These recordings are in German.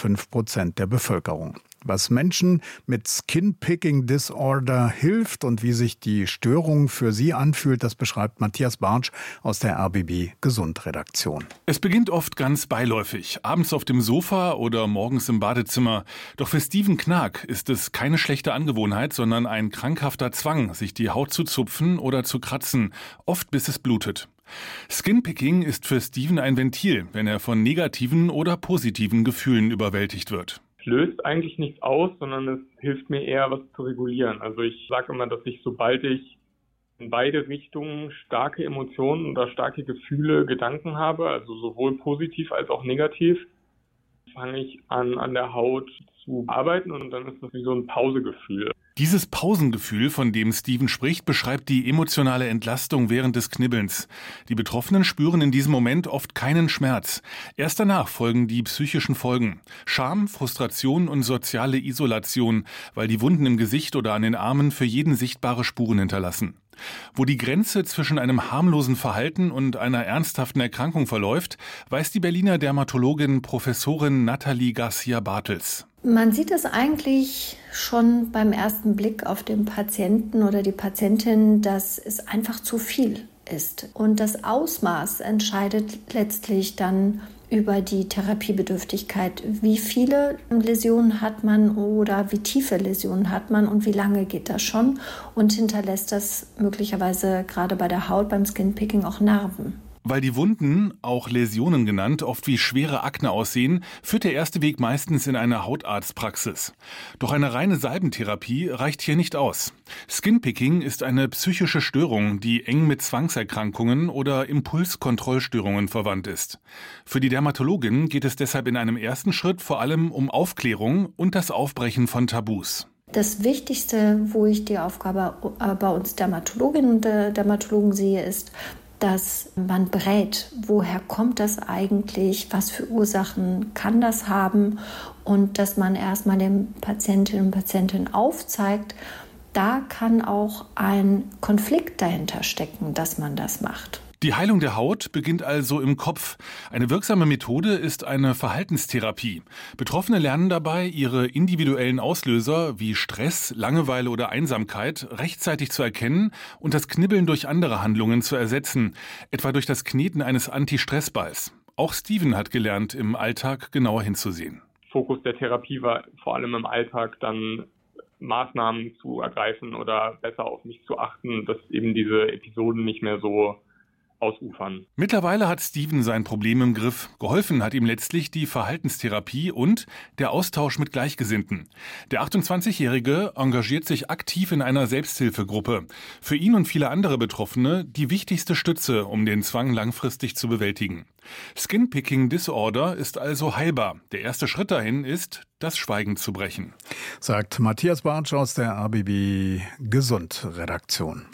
5% der Bevölkerung. Was Menschen mit Skin-Picking-Disorder hilft und wie sich die Störung für sie anfühlt, das beschreibt Matthias Bartsch aus der RBB Gesund-Redaktion. Es beginnt oft ganz beiläufig, abends auf dem Sofa oder morgens im Badezimmer. Doch für Steven Knag ist es keine schlechte Angewohnheit, sondern ein krankhafter Zwang, sich die Haut zu zupfen oder zu kratzen, oft bis es blutet. Skinpicking ist für Steven ein Ventil, wenn er von negativen oder positiven Gefühlen überwältigt wird. Es löst eigentlich nichts aus, sondern es hilft mir eher, was zu regulieren. Also ich sage immer, dass sobald ich in beide Richtungen starke Emotionen oder starke Gefühle, Gedanken habe, also sowohl positiv als auch negativ, fange ich an der Haut zu arbeiten und dann ist das wie so ein Pausegefühl. Dieses Pausengefühl, von dem Steven spricht, beschreibt die emotionale Entlastung während des Knibbelns. Die Betroffenen spüren in diesem Moment oft keinen Schmerz. Erst danach folgen die psychischen Folgen. Scham, Frustration und soziale Isolation, weil die Wunden im Gesicht oder an den Armen für jeden sichtbare Spuren hinterlassen. Wo die Grenze zwischen einem harmlosen Verhalten und einer ernsthaften Erkrankung verläuft, weiß die Berliner Dermatologin Professorin Nathalie Garcia-Bartels. Man sieht es eigentlich schon beim ersten Blick auf den Patienten oder die Patientin, dass es einfach zu viel ist. Und das Ausmaß entscheidet letztlich dann über die Therapiebedürftigkeit. Wie viele Läsionen hat man oder wie tiefe Läsionen hat man und wie lange geht das schon? Und hinterlässt das möglicherweise gerade bei der Haut, beim Skinpicking auch Narben. Weil die Wunden, auch Läsionen genannt, oft wie schwere Akne aussehen, führt der erste Weg meistens in eine Hautarztpraxis. Doch eine reine Salbentherapie reicht hier nicht aus. Skinpicking ist eine psychische Störung, die eng mit Zwangserkrankungen oder Impulskontrollstörungen verwandt ist. Für die Dermatologin geht es deshalb in einem ersten Schritt vor allem um Aufklärung und das Aufbrechen von Tabus. Das Wichtigste, wo ich die Aufgabe bei uns Dermatologinnen und Dermatologen sehe, ist, dass man berät, woher kommt das eigentlich, was für Ursachen kann das haben und dass man erstmal den Patientinnen und Patienten aufzeigt, da kann auch ein Konflikt dahinter stecken, dass man das macht. Die Heilung der Haut beginnt also im Kopf. Eine wirksame Methode ist eine Verhaltenstherapie. Betroffene lernen dabei, ihre individuellen Auslöser wie Stress, Langeweile oder Einsamkeit rechtzeitig zu erkennen und das Knibbeln durch andere Handlungen zu ersetzen, etwa durch das Kneten eines Anti-Stress-Balls. Auch Steven hat gelernt, im Alltag genauer hinzusehen. Fokus der Therapie war vor allem im Alltag dann Maßnahmen zu ergreifen oder besser auf mich zu achten, dass eben diese Episoden nicht mehr so ausufern. Mittlerweile hat Steven sein Problem im Griff. Geholfen hat ihm letztlich die Verhaltenstherapie und der Austausch mit Gleichgesinnten. Der 28-Jährige engagiert sich aktiv in einer Selbsthilfegruppe. Für ihn und viele andere Betroffene die wichtigste Stütze, um den Zwang langfristig zu bewältigen. Skin-Picking Disorder ist also heilbar. Der erste Schritt dahin ist, das Schweigen zu brechen. Sagt Matthias Bartsch aus der RBB Gesund-Redaktion.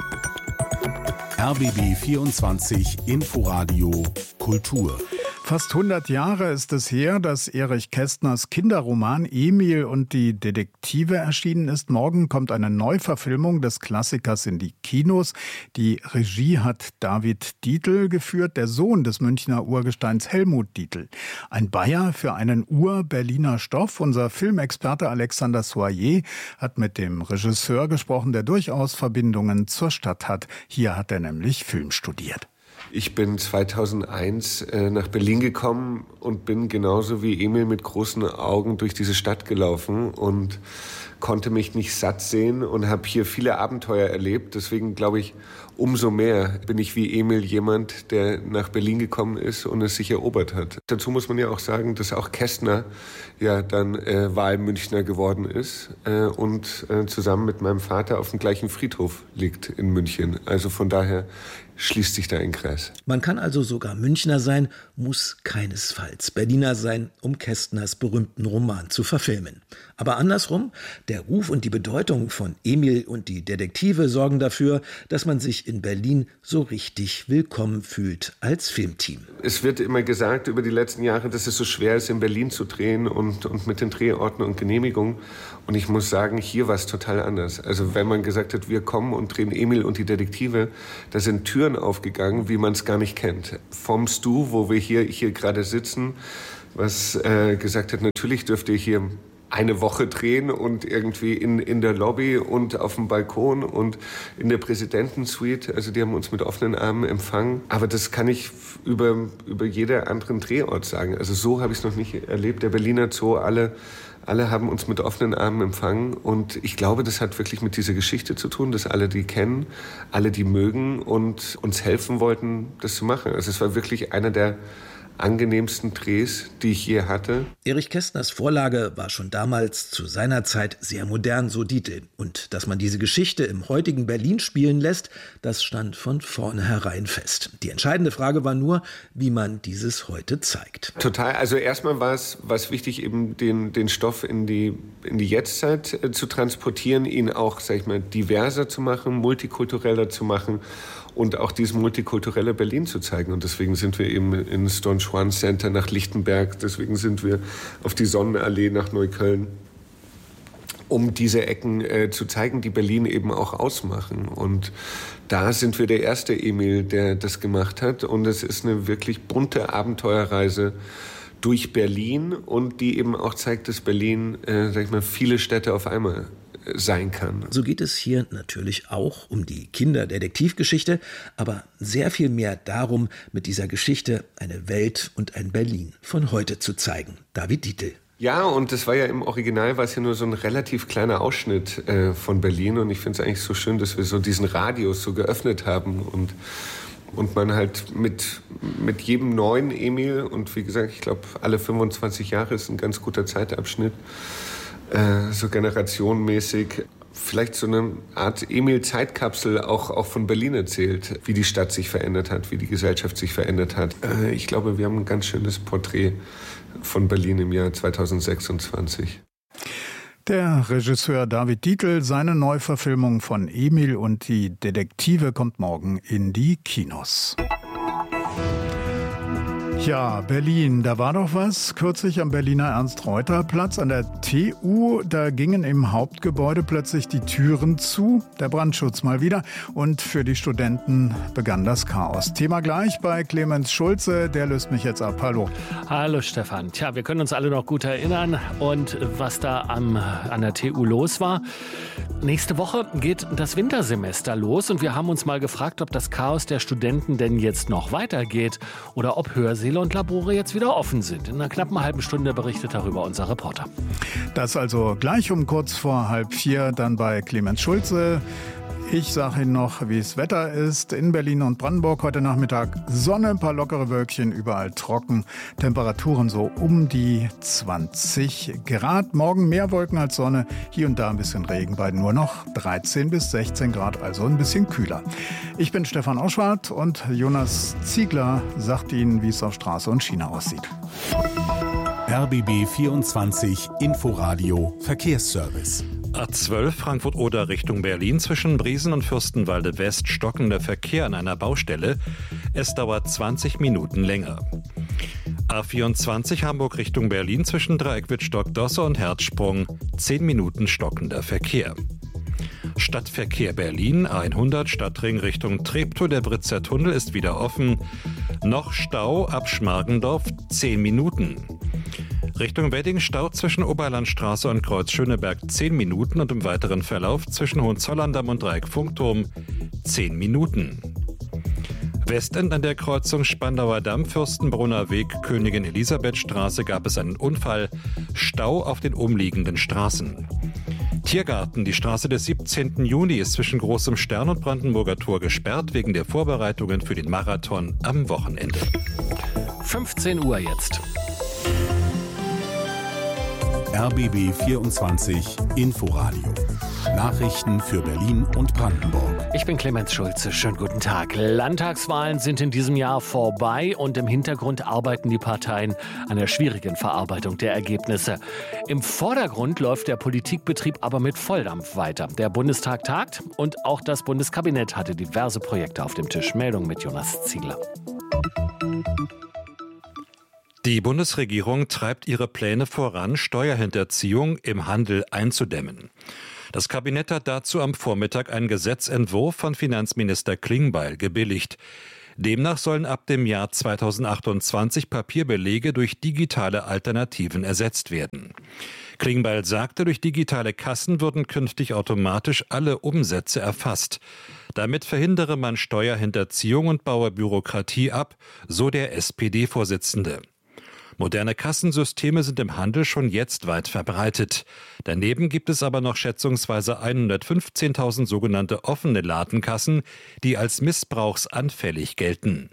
RBB 24 Inforadio Kultur. Fast 100 Jahre ist es her, dass Erich Kästners Kinderroman Emil und die Detektive erschienen ist. Morgen kommt eine Neuverfilmung des Klassikers in die Kinos. Die Regie hat David Dietl geführt, der Sohn des Münchner Urgesteins Helmut Dietl. Ein Bayer für einen Ur-Berliner Stoff. Unser Filmexperte Alexander Soyer hat mit dem Regisseur gesprochen, der durchaus Verbindungen zur Stadt hat. Hier hat er nämlich Film studiert. Ich bin 2001 nach Berlin gekommen und bin genauso wie Emil mit großen Augen durch diese Stadt gelaufen und konnte mich nicht satt sehen und habe hier viele Abenteuer erlebt. Deswegen glaube ich, umso mehr bin ich wie Emil jemand, der nach Berlin gekommen ist und es sich erobert hat. Dazu muss man ja auch sagen, dass auch Kästner ja dann Wahlmünchner geworden ist und zusammen mit meinem Vater auf dem gleichen Friedhof liegt in München. Also von daher schließt sich da ein Kreis. Man kann also sogar Münchner sein, muss keinesfalls Berliner sein, um Kästners berühmten Roman zu verfilmen. Aber andersrum, der Ruf und die Bedeutung von Emil und die Detektive sorgen dafür, dass man sich in Berlin so richtig willkommen fühlt als Filmteam. Es wird immer gesagt über die letzten Jahre, dass es so schwer ist, in Berlin zu drehen und mit den Drehorten und Genehmigungen. Und ich muss sagen, hier war es total anders. Also wenn man gesagt hat, wir kommen und drehen Emil und die Detektive, da sind Türen aufgegangen, wie man es gar nicht kennt. Vom Stu, wo wir hier gerade sitzen, was gesagt hat, natürlich dürft ihr hier eine Woche drehen und irgendwie in der Lobby und auf dem Balkon und in der Präsidentensuite. Also die haben uns mit offenen Armen empfangen. Aber das kann ich über jeder anderen Drehort sagen. Also so habe ich es noch nicht erlebt. Der Berliner Zoo, alle haben uns mit offenen Armen empfangen. Und ich glaube, das hat wirklich mit dieser Geschichte zu tun, dass alle die kennen, alle die mögen und uns helfen wollten, das zu machen. Also es war wirklich einer der angenehmsten Drehs, die ich je hatte. Erich Kästners Vorlage war schon damals zu seiner Zeit sehr modern, so Dietl. Und dass man diese Geschichte im heutigen Berlin spielen lässt, das stand von vornherein fest. Die entscheidende Frage war nur, wie man dieses heute zeigt. Total. Also erstmal war es wichtig, eben den Stoff in die Jetztzeit zu transportieren, ihn auch, sag ich mal, diverser zu machen, multikultureller zu machen und auch dieses multikulturelle Berlin zu zeigen. Und deswegen sind wir eben ins Don Juan Center nach Lichtenberg, deswegen sind wir auf die Sonnenallee nach Neukölln, um diese Ecken zu zeigen, die Berlin eben auch ausmachen. Und da sind wir der erste Emil, der das gemacht hat. Und es ist eine wirklich bunte Abenteuerreise durch Berlin und die eben auch zeigt, dass Berlin, sag ich mal, viele Städte auf einmal sein kann. So geht es hier natürlich auch um die Kinderdetektivgeschichte, aber sehr viel mehr darum, mit dieser Geschichte eine Welt und ein Berlin von heute zu zeigen. David Dietl. Ja, und das war ja im Original, war es ja nur so ein relativ kleiner Ausschnitt von Berlin. Und ich finde es eigentlich so schön, dass wir so diesen Radius so geöffnet haben und man halt mit jedem neuen Emil, und wie gesagt, ich glaube, alle 25 Jahre ist ein ganz guter Zeitabschnitt, so generationenmäßig vielleicht so eine Art Emil-Zeitkapsel auch von Berlin erzählt, wie die Stadt sich verändert hat, wie die Gesellschaft sich verändert hat. Ich glaube, wir haben ein ganz schönes Porträt von Berlin im Jahr 2026. Der Regisseur David Dietl, seine Neuverfilmung von Emil und die Detektive kommt morgen in die Kinos. Ja, Berlin, da war doch was. Kürzlich am Berliner Ernst-Reuter-Platz an der TU, da gingen im Hauptgebäude plötzlich die Türen zu, der Brandschutz mal wieder, und für die Studenten begann das Chaos. Thema gleich bei Clemens Schulze, der löst mich jetzt ab. Hallo. Hallo Stefan. Tja, wir können uns alle noch gut erinnern und was da an der TU los war. Nächste Woche geht das Wintersemester los und wir haben uns mal gefragt, ob das Chaos der Studenten denn jetzt noch weitergeht oder ob Hörsäle und Labore jetzt wieder offen sind. In einer knappen halben Stunde berichtet darüber unser Reporter. Das also gleich um kurz vor 3:30 dann bei Clemens Schulze. Ich sage Ihnen noch, wie es Wetter ist. In Berlin und Brandenburg heute Nachmittag Sonne, ein paar lockere Wölkchen, überall trocken. Temperaturen so um die 20 Grad. Morgen mehr Wolken als Sonne, hier und da ein bisschen Regen bei nur noch 13 bis 16 Grad, also ein bisschen kühler. Ich bin Stefan Oschwart und Jonas Ziegler sagt Ihnen, wie es auf Straße und Schiene aussieht. RBB 24 Inforadio Verkehrsservice. A12 Frankfurt-Oder Richtung Berlin zwischen Briesen und Fürstenwalde West stockender Verkehr an einer Baustelle. Es dauert 20 Minuten länger. A24 Hamburg Richtung Berlin zwischen Dreieckwittstock-Dosse und Herzsprung 10 Minuten stockender Verkehr. Stadtverkehr Berlin, A100 Stadtring Richtung Treptow, der Britzer Tunnel ist wieder offen. Noch Stau ab Schmargendorf 10 Minuten. Richtung Wedding Stau zwischen Oberlandstraße und Kreuz Schöneberg 10 Minuten und im weiteren Verlauf zwischen Hohenzollern-Damm und Dreieck-Funkturm 10 Minuten. Westend an der Kreuzung Spandauer Damm, Fürstenbrunner Weg, Königin Elisabethstraße gab es einen Unfall. Stau auf den umliegenden Straßen. Tiergarten, die Straße des 17. Juni ist zwischen Großem Stern und Brandenburger Tor gesperrt wegen der Vorbereitungen für den Marathon am Wochenende. 15 Uhr jetzt. RBB 24 Inforadio. Nachrichten für Berlin und Brandenburg. Ich bin Clemens Schulze. Schönen guten Tag. Landtagswahlen sind in diesem Jahr vorbei und im Hintergrund arbeiten die Parteien an der schwierigen Verarbeitung der Ergebnisse. Im Vordergrund läuft der Politikbetrieb aber mit Volldampf weiter. Der Bundestag tagt und auch das Bundeskabinett hatte diverse Projekte auf dem Tisch. Meldung mit Jonas Ziegler. Die Bundesregierung treibt ihre Pläne voran, Steuerhinterziehung im Handel einzudämmen. Das Kabinett hat dazu am Vormittag einen Gesetzentwurf von Finanzminister Klingbeil gebilligt. Demnach sollen ab dem Jahr 2028 Papierbelege durch digitale Alternativen ersetzt werden. Klingbeil sagte, durch digitale Kassen würden künftig automatisch alle Umsätze erfasst. Damit verhindere man Steuerhinterziehung und baue Bürokratie ab, so der SPD-Vorsitzende. Moderne Kassensysteme sind im Handel schon jetzt weit verbreitet. Daneben gibt es aber noch schätzungsweise 115.000 sogenannte offene Ladenkassen, die als missbrauchsanfällig gelten.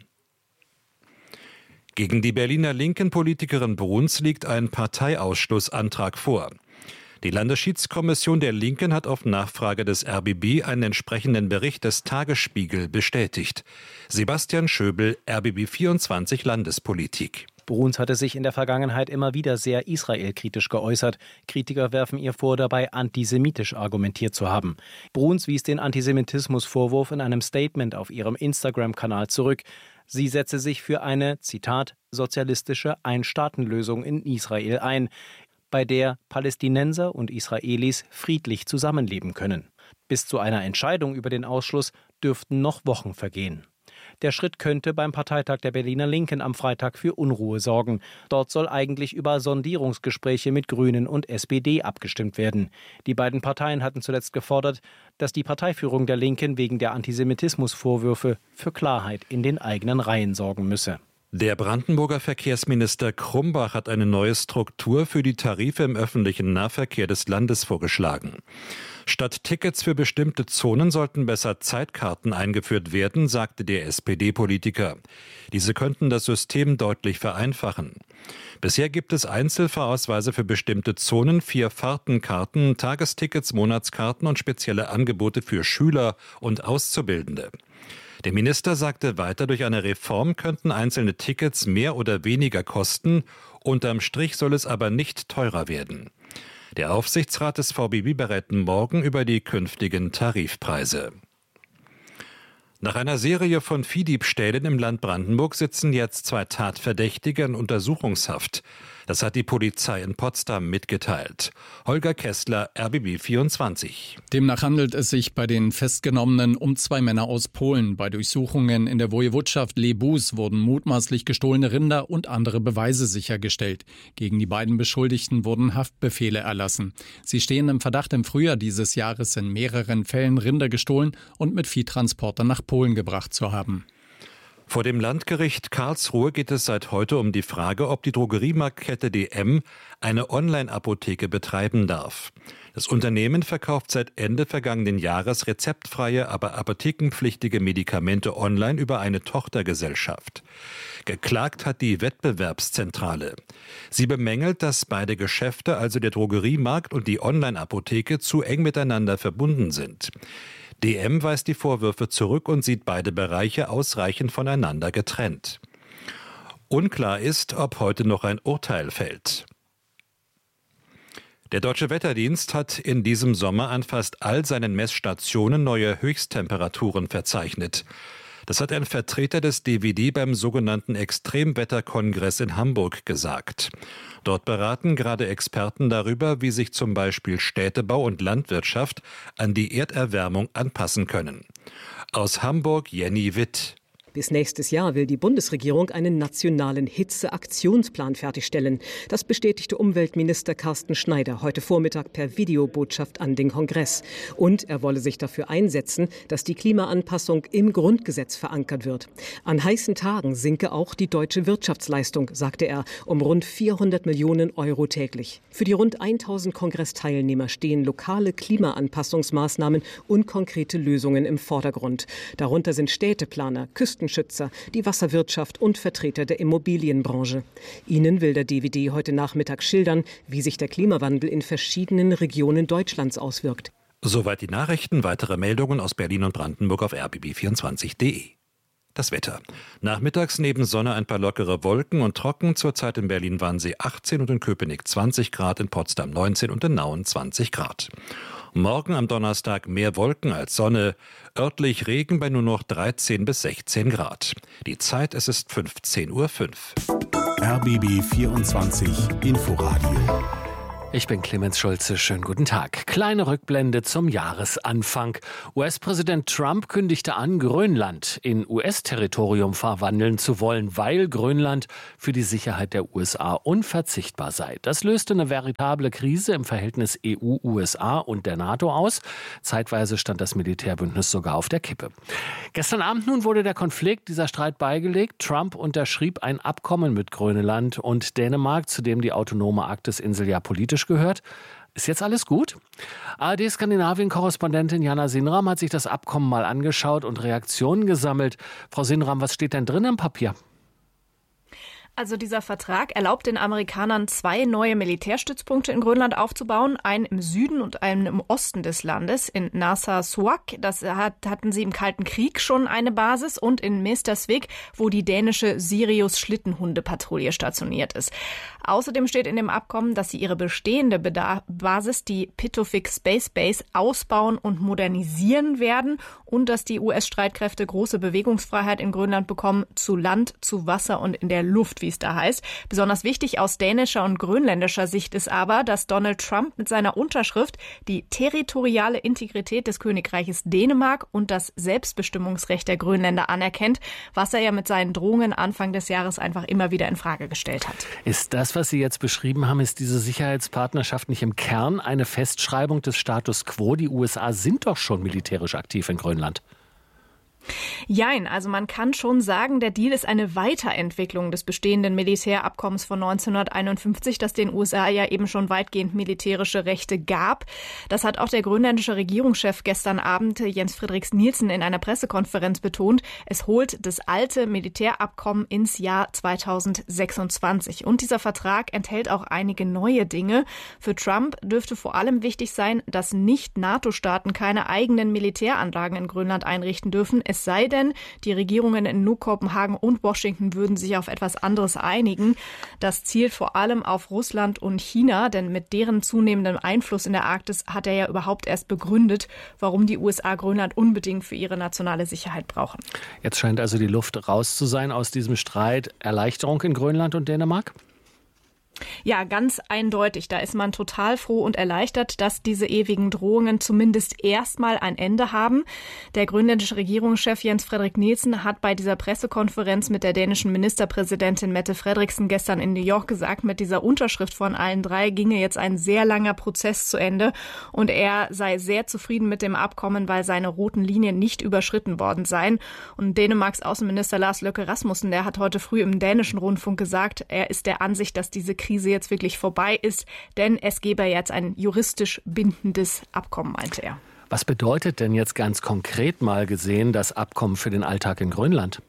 Gegen die Berliner Linken-Politikerin Bruns liegt ein Parteiausschlussantrag vor. Die Landesschiedskommission der Linken hat auf Nachfrage des RBB einen entsprechenden Bericht des Tagesspiegel bestätigt. Sebastian Schöbel, RBB 24 Landespolitik. Bruns hatte sich in der Vergangenheit immer wieder sehr israelkritisch geäußert. Kritiker werfen ihr vor, dabei antisemitisch argumentiert zu haben. Bruns wies den Antisemitismusvorwurf in einem Statement auf ihrem Instagram-Kanal zurück. Sie setze sich für eine, Zitat, sozialistische Ein-Staaten-Lösung in Israel ein, bei der Palästinenser und Israelis friedlich zusammenleben können. Bis zu einer Entscheidung über den Ausschluss dürften noch Wochen vergehen. Der Schritt könnte beim Parteitag der Berliner Linken am Freitag für Unruhe sorgen. Dort soll eigentlich über Sondierungsgespräche mit Grünen und SPD abgestimmt werden. Die beiden Parteien hatten zuletzt gefordert, dass die Parteiführung der Linken wegen der Antisemitismusvorwürfe für Klarheit in den eigenen Reihen sorgen müsse. Der Brandenburger Verkehrsminister Krumbach hat eine neue Struktur für die Tarife im öffentlichen Nahverkehr des Landes vorgeschlagen. Statt Tickets für bestimmte Zonen sollten besser Zeitkarten eingeführt werden, sagte der SPD-Politiker. Diese könnten das System deutlich vereinfachen. Bisher gibt es Einzelfahrausweise für bestimmte Zonen, 4 Fahrtenkarten, Tagestickets, Monatskarten und spezielle Angebote für Schüler und Auszubildende. Der Minister sagte weiter, durch eine Reform könnten einzelne Tickets mehr oder weniger kosten, unterm Strich soll es aber nicht teurer werden. Der Aufsichtsrat des VBB berät morgen über die künftigen Tarifpreise. Nach einer Serie von Viehdiebstählen im Land Brandenburg sitzen jetzt 2 Tatverdächtige in Untersuchungshaft. Das hat die Polizei in Potsdam mitgeteilt. Holger Kessler, RBB 24. Demnach handelt es sich bei den Festgenommenen um 2 Männer aus Polen. Bei Durchsuchungen in der Woiwodschaft Lebus wurden mutmaßlich gestohlene Rinder und andere Beweise sichergestellt. Gegen die beiden Beschuldigten wurden Haftbefehle erlassen. Sie stehen im Verdacht, im Frühjahr dieses Jahres in mehreren Fällen Rinder gestohlen und mit Viehtransportern nach Polen gebracht zu haben. Vor dem Landgericht Karlsruhe geht es seit heute um die Frage, ob die Drogeriemarktkette DM eine Online-Apotheke betreiben darf. Das Unternehmen verkauft seit Ende vergangenen Jahres rezeptfreie, aber apothekenpflichtige Medikamente online über eine Tochtergesellschaft. Geklagt hat die Wettbewerbszentrale. Sie bemängelt, dass beide Geschäfte, also der Drogeriemarkt und die Online-Apotheke, zu eng miteinander verbunden sind. DM weist die Vorwürfe zurück und sieht beide Bereiche ausreichend voneinander getrennt. Unklar ist, ob heute noch ein Urteil fällt. Der Deutsche Wetterdienst hat in diesem Sommer an fast all seinen Messstationen neue Höchsttemperaturen verzeichnet. Das hat ein Vertreter des DWD beim sogenannten Extremwetterkongress in Hamburg gesagt. Dort beraten gerade Experten darüber, wie sich zum Beispiel Städtebau und Landwirtschaft an die Erderwärmung anpassen können. Aus Hamburg Jenny Witt. Bis nächstes Jahr will die Bundesregierung einen nationalen Hitzeaktionsplan fertigstellen. Das bestätigte Umweltminister Carsten Schneider heute Vormittag per Videobotschaft an den Kongress. Und er wolle sich dafür einsetzen, dass die Klimaanpassung im Grundgesetz verankert wird. An heißen Tagen sinke auch die deutsche Wirtschaftsleistung, sagte er, um rund 400 Millionen Euro täglich. Für die rund 1000 Kongressteilnehmer stehen lokale Klimaanpassungsmaßnahmen und konkrete Lösungen im Vordergrund. Darunter sind Städteplaner, Küstenschützer, die Wasserwirtschaft und Vertreter der Immobilienbranche. Ihnen will der DWD heute Nachmittag schildern, wie sich der Klimawandel in verschiedenen Regionen Deutschlands auswirkt. Soweit die Nachrichten. Weitere Meldungen aus Berlin und Brandenburg auf rbb24.de. Das Wetter. Nachmittags neben Sonne ein paar lockere Wolken und trocken. Zurzeit in Berlin-Wannsee 18 und in Köpenick 20 Grad, in Potsdam 19 und in Nauen 20 Grad. Morgen am Donnerstag mehr Wolken als Sonne, örtlich Regen bei nur noch 13 bis 16 Grad. Die Zeit, es ist 15:05 Uhr. RBB 24 Inforadio Ich bin Clemens Schulze, schönen guten Tag. Kleine Rückblende zum Jahresanfang. US-Präsident Trump kündigte an, Grönland in US-Territorium verwandeln zu wollen, weil Grönland für die Sicherheit der USA unverzichtbar sei. Das löste eine veritable Krise im Verhältnis EU-USA und der NATO aus. Zeitweise stand das Militärbündnis sogar auf der Kippe. Gestern Abend nun wurde der Konflikt, dieser Streit beigelegt. Trump unterschrieb ein Abkommen mit Grönland und Dänemark, zu dem die autonome Arktisinsel ja politisch gehört. Ist jetzt alles gut? ARD-Skandinavien-Korrespondentin Jana Sinram hat sich das Abkommen mal angeschaut und Reaktionen gesammelt. Frau Sinram, was steht denn drin im Papier? Also dieser Vertrag erlaubt den Amerikanern 2 neue Militärstützpunkte in Grönland aufzubauen, einen im Süden und einen im Osten des Landes, in Narsarsuaq, das hatten sie im Kalten Krieg schon eine Basis, und in Mestersvik, wo die dänische Sirius-Schlittenhundepatrouille stationiert ist. Außerdem steht in dem Abkommen, dass sie ihre bestehende Basis, die Pitofik Space Base, ausbauen und modernisieren werden und dass die US-Streitkräfte große Bewegungsfreiheit in Grönland bekommen, zu Land, zu Wasser und in der Luft, wie es da heißt. Besonders wichtig aus dänischer und grönländischer Sicht ist aber, dass Donald Trump mit seiner Unterschrift die territoriale Integrität des Königreiches Dänemark und das Selbstbestimmungsrecht der Grönländer anerkennt, was er ja mit seinen Drohungen Anfang des Jahres einfach immer wieder in Frage gestellt hat. Ist das, was Sie jetzt beschrieben haben, ist diese Sicherheitspartnerschaft nicht im Kern eine Festschreibung des Status quo? Die USA sind doch schon militärisch aktiv in Grönland. Jein, also man kann schon sagen, der Deal ist eine Weiterentwicklung des bestehenden Militärabkommens von 1951, das den USA ja eben schon weitgehend militärische Rechte gab. Das hat auch der grönländische Regierungschef gestern Abend, Jens Fredrik-Nielsen, in einer Pressekonferenz betont. Es holt das alte Militärabkommen ins Jahr 2026. Und dieser Vertrag enthält auch einige neue Dinge. Für Trump dürfte vor allem wichtig sein, dass Nicht-NATO-Staaten keine eigenen Militäranlagen in Grönland einrichten dürfen. Es sei denn, die Regierungen in Nuuk, Kopenhagen und Washington würden sich auf etwas anderes einigen. Das zielt vor allem auf Russland und China, denn mit deren zunehmendem Einfluss in der Arktis hat er ja überhaupt erst begründet, warum die USA Grönland unbedingt für ihre nationale Sicherheit brauchen. Jetzt scheint also die Luft raus zu sein aus diesem Streit. Erleichterung in Grönland und Dänemark? Ja, ganz eindeutig. Da ist man total froh und erleichtert, dass diese ewigen Drohungen zumindest erstmal ein Ende haben. Der grönländische Regierungschef Jens Fredrik-Nielsen hat bei dieser Pressekonferenz mit der dänischen Ministerpräsidentin Mette Frederiksen gestern in New York gesagt, mit dieser Unterschrift von allen 3 ginge jetzt ein sehr langer Prozess zu Ende und er sei sehr zufrieden mit dem Abkommen, weil seine roten Linien nicht überschritten worden seien. Und Dänemarks Außenminister Lars Løkke Rasmussen, der hat heute früh im dänischen Rundfunk gesagt, er ist der Ansicht, dass diese Krise jetzt wirklich vorbei ist, denn es gebe jetzt ein juristisch bindendes Abkommen, meinte er. Was bedeutet denn jetzt ganz konkret mal gesehen das Abkommen für den Alltag in Grönland?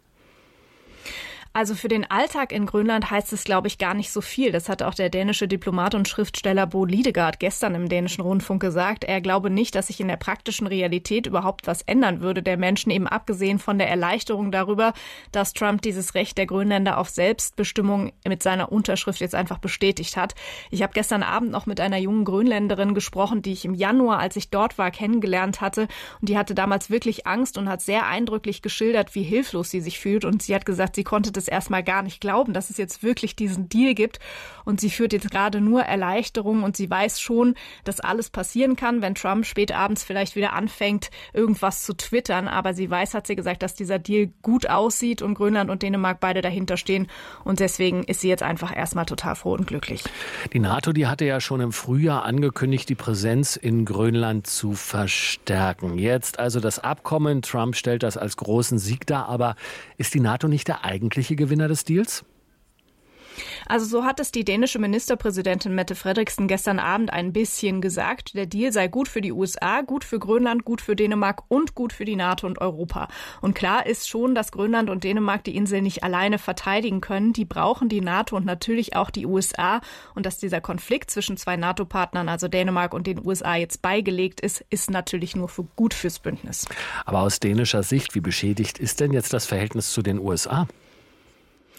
Also für den Alltag in Grönland heißt es, glaube ich, gar nicht so viel. Das hat auch der dänische Diplomat und Schriftsteller Bo Lidegaard gestern im dänischen Rundfunk gesagt. Er glaube nicht, dass sich in der praktischen Realität überhaupt was ändern würde der Menschen, eben abgesehen von der Erleichterung darüber, dass Trump dieses Recht der Grönländer auf Selbstbestimmung mit seiner Unterschrift jetzt einfach bestätigt hat. Ich habe gestern Abend noch mit einer jungen Grönländerin gesprochen, die ich im Januar, als ich dort war, kennengelernt hatte. Und die hatte damals wirklich Angst und hat sehr eindrücklich geschildert, wie hilflos sie sich fühlt. Und sie hat gesagt, sie konnte das erstmal gar nicht glauben, dass es jetzt wirklich diesen Deal gibt. Und sie führt jetzt gerade nur Erleichterung und sie weiß schon, dass alles passieren kann, wenn Trump spät abends vielleicht wieder anfängt, irgendwas zu twittern. Aber sie weiß, hat sie gesagt, dass dieser Deal gut aussieht und Grönland und Dänemark beide dahinter stehen. Und deswegen ist sie jetzt einfach erstmal total froh und glücklich. Die NATO, die hatte ja schon im Frühjahr angekündigt, die Präsenz in Grönland zu verstärken. Jetzt also das Abkommen. Trump stellt das als großen Sieg dar. Aber ist die NATO nicht der eigentliche Gewinner des Deals? Also so hat es die dänische Ministerpräsidentin Mette Frederiksen gestern Abend ein bisschen gesagt. Der Deal sei gut für die USA, gut für Grönland, gut für Dänemark und gut für die NATO und Europa. Und klar ist schon, dass Grönland und Dänemark die Insel nicht alleine verteidigen können. Die brauchen die NATO und natürlich auch die USA. Und dass dieser Konflikt zwischen 2 NATO-Partnern, also Dänemark und den USA, jetzt beigelegt ist, ist natürlich nur gut fürs Bündnis. Aber aus dänischer Sicht, wie beschädigt ist denn jetzt das Verhältnis zu den USA?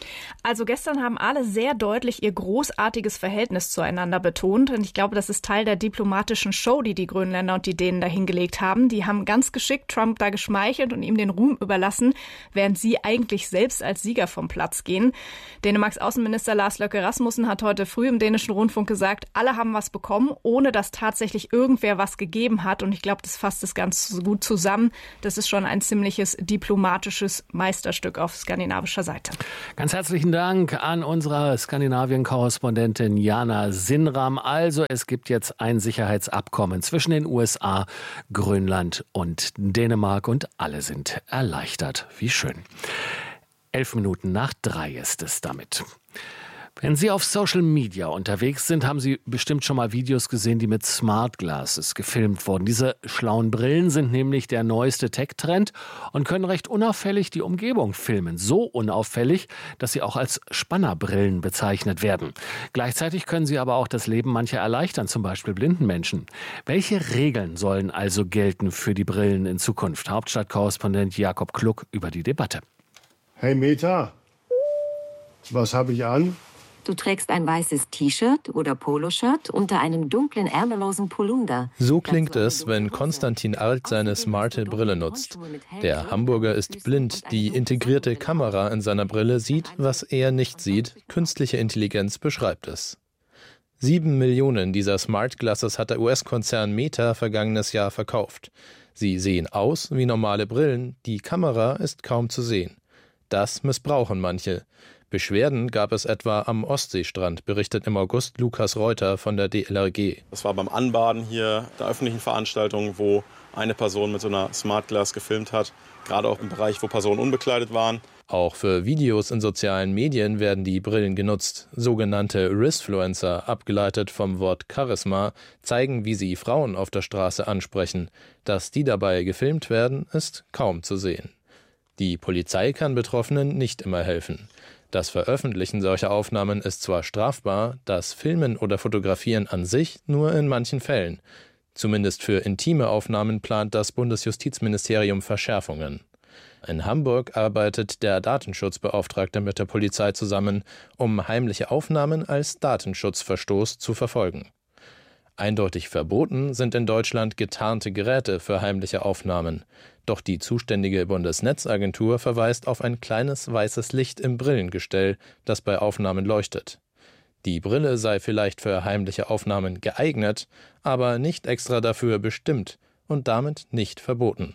Also gestern haben alle sehr deutlich ihr großartiges Verhältnis zueinander betont. Und ich glaube, das ist Teil der diplomatischen Show, die Grönländer und die Dänen da hingelegt haben. Die haben ganz geschickt Trump da geschmeichelt und ihm den Ruhm überlassen, während sie eigentlich selbst als Sieger vom Platz gehen. Dänemarks Außenminister Lars Løkke Rasmussen hat heute früh im dänischen Rundfunk gesagt, alle haben was bekommen, ohne dass tatsächlich irgendwer was gegeben hat. Und ich glaube, das fasst es ganz gut zusammen. Das ist schon ein ziemliches diplomatisches Meisterstück auf skandinavischer Seite. Ganz herzlichen Dank an unsere Skandinavien-Korrespondentin Jana Sinram. Also es gibt jetzt ein Sicherheitsabkommen zwischen den USA, Grönland und Dänemark und alle sind erleichtert. Wie schön. 2:11 ist es damit. Wenn Sie auf Social Media unterwegs sind, haben Sie bestimmt schon mal Videos gesehen, die mit Smart Glasses gefilmt wurden. Diese schlauen Brillen sind nämlich der neueste Tech-Trend und können recht unauffällig die Umgebung filmen. So unauffällig, dass sie auch als Spannerbrillen bezeichnet werden. Gleichzeitig können sie aber auch das Leben mancher erleichtern, zum Beispiel blinden Menschen. Welche Regeln sollen also gelten für die Brillen in Zukunft? Hauptstadtkorrespondent Jakob Kluck über die Debatte. Hey Meta, was habe ich an? Du trägst ein weißes T-Shirt oder Poloshirt unter einem dunklen, ärmellosen Polunder. So klingt es, wenn Konstantin Arlt seine smarte Brille nutzt. Der Hamburger ist blind. Die integrierte Kamera in seiner Brille sieht, was er nicht sieht. Künstliche Intelligenz beschreibt es. 7 Millionen dieser Smart Glasses hat der US-Konzern Meta vergangenes Jahr verkauft. Sie sehen aus wie normale Brillen, die Kamera ist kaum zu sehen. Das missbrauchen manche. Beschwerden gab es etwa am Ostseestrand, berichtet im August Lukas Reuter von der DLRG. Das war beim Anbaden hier der öffentlichen Veranstaltung, wo eine Person mit so einer Smart Glass gefilmt hat, gerade auch im Bereich, wo Personen unbekleidet waren. Auch für Videos in sozialen Medien werden die Brillen genutzt. Sogenannte Risfluencer, abgeleitet vom Wort Charisma, zeigen, wie sie Frauen auf der Straße ansprechen. Dass die dabei gefilmt werden, ist kaum zu sehen. Die Polizei kann Betroffenen nicht immer helfen. Das Veröffentlichen solcher Aufnahmen ist zwar strafbar, das Filmen oder Fotografieren an sich nur in manchen Fällen. Zumindest für intime Aufnahmen plant das Bundesjustizministerium Verschärfungen. In Hamburg arbeitet der Datenschutzbeauftragte mit der Polizei zusammen, um heimliche Aufnahmen als Datenschutzverstoß zu verfolgen. Eindeutig verboten sind in Deutschland getarnte Geräte für heimliche Aufnahmen. Doch die zuständige Bundesnetzagentur verweist auf ein kleines weißes Licht im Brillengestell, das bei Aufnahmen leuchtet. Die Brille sei vielleicht für heimliche Aufnahmen geeignet, aber nicht extra dafür bestimmt und damit nicht verboten.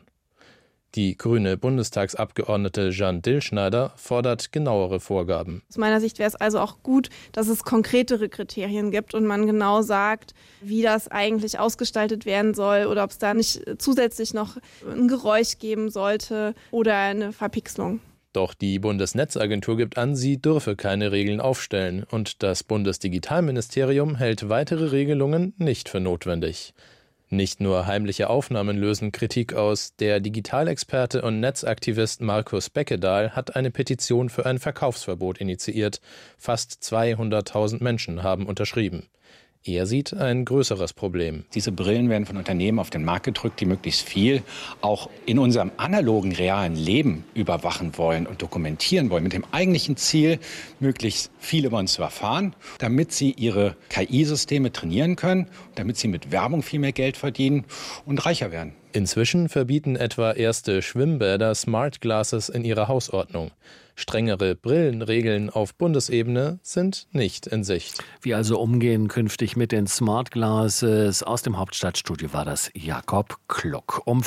Die grüne Bundestagsabgeordnete Jeanne Dillschneider fordert genauere Vorgaben. Aus meiner Sicht wäre es also auch gut, dass es konkretere Kriterien gibt und man genau sagt, wie das eigentlich ausgestaltet werden soll oder ob es da nicht zusätzlich noch ein Geräusch geben sollte oder eine Verpixelung. Doch die Bundesnetzagentur gibt an, sie dürfe keine Regeln aufstellen und das Bundesdigitalministerium hält weitere Regelungen nicht für notwendig. Nicht nur heimliche Aufnahmen lösen Kritik aus. Der Digitalexperte und Netzaktivist Markus Beckedahl hat eine Petition für ein Verkaufsverbot initiiert. Fast 200.000 Menschen haben unterschrieben. Er sieht ein größeres Problem. Diese Brillen werden von Unternehmen auf den Markt gedrückt, die möglichst viel auch in unserem analogen, realen Leben überwachen wollen und dokumentieren wollen, mit dem eigentlichen Ziel, möglichst viel über uns zu erfahren, damit sie ihre KI-Systeme trainieren können, damit sie mit Werbung viel mehr Geld verdienen und reicher werden. Inzwischen verbieten etwa erste Schwimmbäder Smart Glasses in ihrer Hausordnung. Strengere Brillenregeln auf Bundesebene sind nicht in Sicht. Wie also umgehen künftig mit den Smart Glasses? Aus dem Hauptstadtstudio war das Jakob Kluck. Um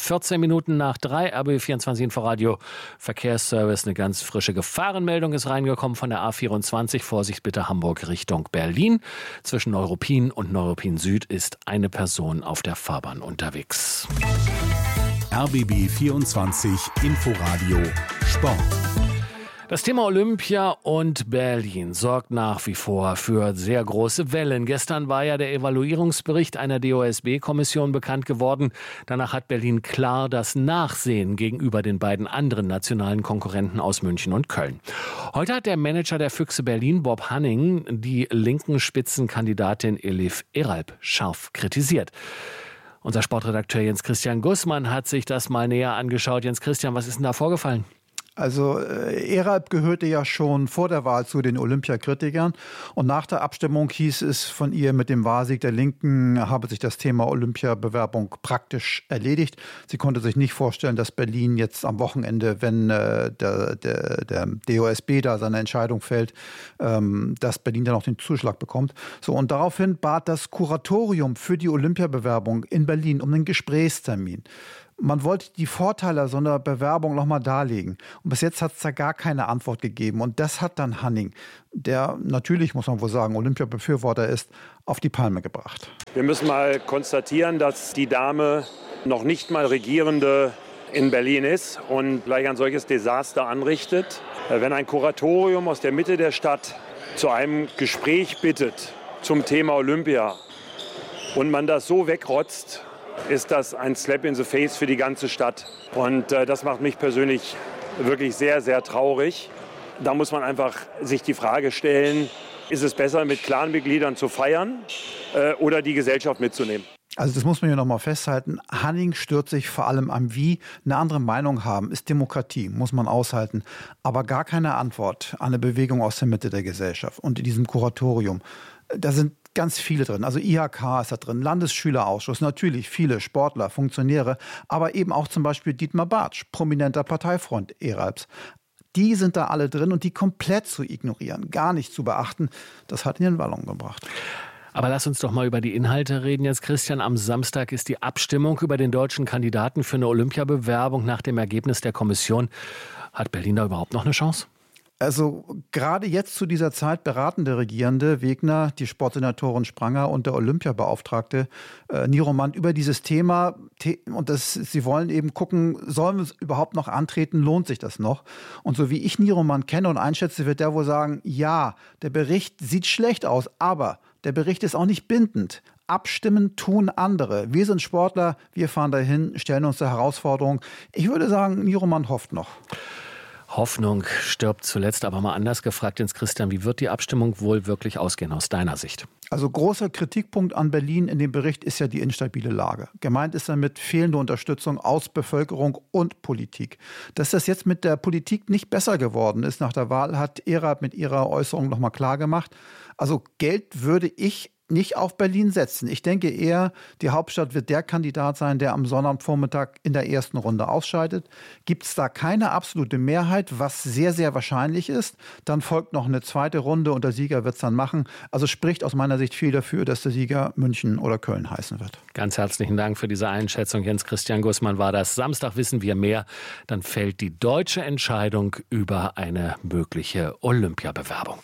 3:14 RBB24 Inforadio Verkehrsservice. Eine ganz frische Gefahrenmeldung ist reingekommen von der A24. Vorsicht bitte Hamburg Richtung Berlin. Zwischen Neuruppin und Neuruppin Süd ist eine Person auf der Fahrbahn unterwegs. RBB24 Inforadio Sport. Das Thema Olympia und Berlin sorgt nach wie vor für sehr große Wellen. Gestern war ja der Evaluierungsbericht einer DOSB-Kommission bekannt geworden. Danach hat Berlin klar das Nachsehen gegenüber den beiden anderen nationalen Konkurrenten aus München und Köln. Heute hat der Manager der Füchse Berlin, Bob Hanning, die linken Spitzenkandidatin Elif Eralp scharf kritisiert. Unser Sportredakteur Jens Christian Gussmann hat sich das mal näher angeschaut. Jens Christian, was ist denn da vorgefallen? Also Eralp gehörte ja schon vor der Wahl zu den Olympiakritikern und nach der Abstimmung hieß es von ihr, mit dem Wahlsieg der Linken habe sich das Thema Olympiabewerbung praktisch erledigt. Sie konnte sich nicht vorstellen, dass Berlin jetzt am Wochenende, wenn der DOSB da seine Entscheidung fällt, dass Berlin dann auch den Zuschlag bekommt. So, und daraufhin bat das Kuratorium für die Olympiabewerbung in Berlin um einen Gesprächstermin. Man wollte die Vorteile so einer Bewerbung nochmal darlegen. Und bis jetzt hat es da gar keine Antwort gegeben. Und das hat dann Hanning, der natürlich, muss man wohl sagen, Olympiabefürworter ist, auf die Palme gebracht. Wir müssen mal konstatieren, dass die Dame noch nicht mal Regierende in Berlin ist und gleich ein solches Desaster anrichtet. Wenn ein Kuratorium aus der Mitte der Stadt zu einem Gespräch bittet zum Thema Olympia und man das so wegrotzt, ist das ein Slap in the Face für die ganze Stadt. Und das macht mich persönlich wirklich sehr, sehr traurig. Da muss man einfach sich die Frage stellen, ist es besser, mit Clanmitgliedern zu feiern oder die Gesellschaft mitzunehmen? Also das muss man ja noch mal festhalten. Hanning stört sich vor allem am Wie. Eine andere Meinung haben ist Demokratie, muss man aushalten. Aber gar keine Antwort an eine Bewegung aus der Mitte der Gesellschaft. Und in diesem Kuratorium, da sind ganz viele drin. Also IHK ist da drin, Landesschülerausschuss, natürlich viele Sportler, Funktionäre, aber eben auch zum Beispiel Dietmar Bartsch, prominenter Parteifreund Eralps. Die sind da alle drin und die komplett zu ignorieren, gar nicht zu beachten, das hat ihn in Wallung gebracht. Aber lass uns doch mal über die Inhalte reden jetzt, Christian. Am Samstag ist die Abstimmung über den deutschen Kandidaten für eine Olympiabewerbung nach dem Ergebnis der Kommission. Hat Berlin da überhaupt noch eine Chance? Also gerade jetzt zu dieser Zeit beraten der Regierende Wegner, die Sportsenatorin Spranger und der Olympiabeauftragte Niroman über dieses Thema. Und sie wollen eben gucken, sollen wir überhaupt noch antreten, lohnt sich das noch? Und so wie ich Niroman kenne und einschätze, wird der wohl sagen, ja, der Bericht sieht schlecht aus, aber der Bericht ist auch nicht bindend. Abstimmen tun andere. Wir sind Sportler, wir fahren dahin, stellen uns der Herausforderung. Ich würde sagen, Niroman hofft noch. Hoffnung stirbt zuletzt, aber mal anders gefragt, Jens Christian, wie wird die Abstimmung wohl wirklich ausgehen aus deiner Sicht? Also großer Kritikpunkt an Berlin in dem Bericht ist ja die instabile Lage. Gemeint ist damit fehlende Unterstützung aus Bevölkerung und Politik. Dass das jetzt mit der Politik nicht besser geworden ist nach der Wahl, hat Eralp mit ihrer Äußerung nochmal klar gemacht. Also Geld würde ich nicht auf Berlin setzen. Ich denke eher, die Hauptstadt wird der Kandidat sein, der am Sonnabendvormittag in der ersten Runde ausscheidet. Gibt es da keine absolute Mehrheit, was sehr, sehr wahrscheinlich ist, dann folgt noch eine zweite Runde und der Sieger wird es dann machen. Also spricht aus meiner Sicht viel dafür, dass der Sieger München oder Köln heißen wird. Ganz herzlichen Dank für diese Einschätzung. Jens Christian Gussmann war das. Samstag wissen wir mehr. Dann fällt die deutsche Entscheidung über eine mögliche Olympiabewerbung.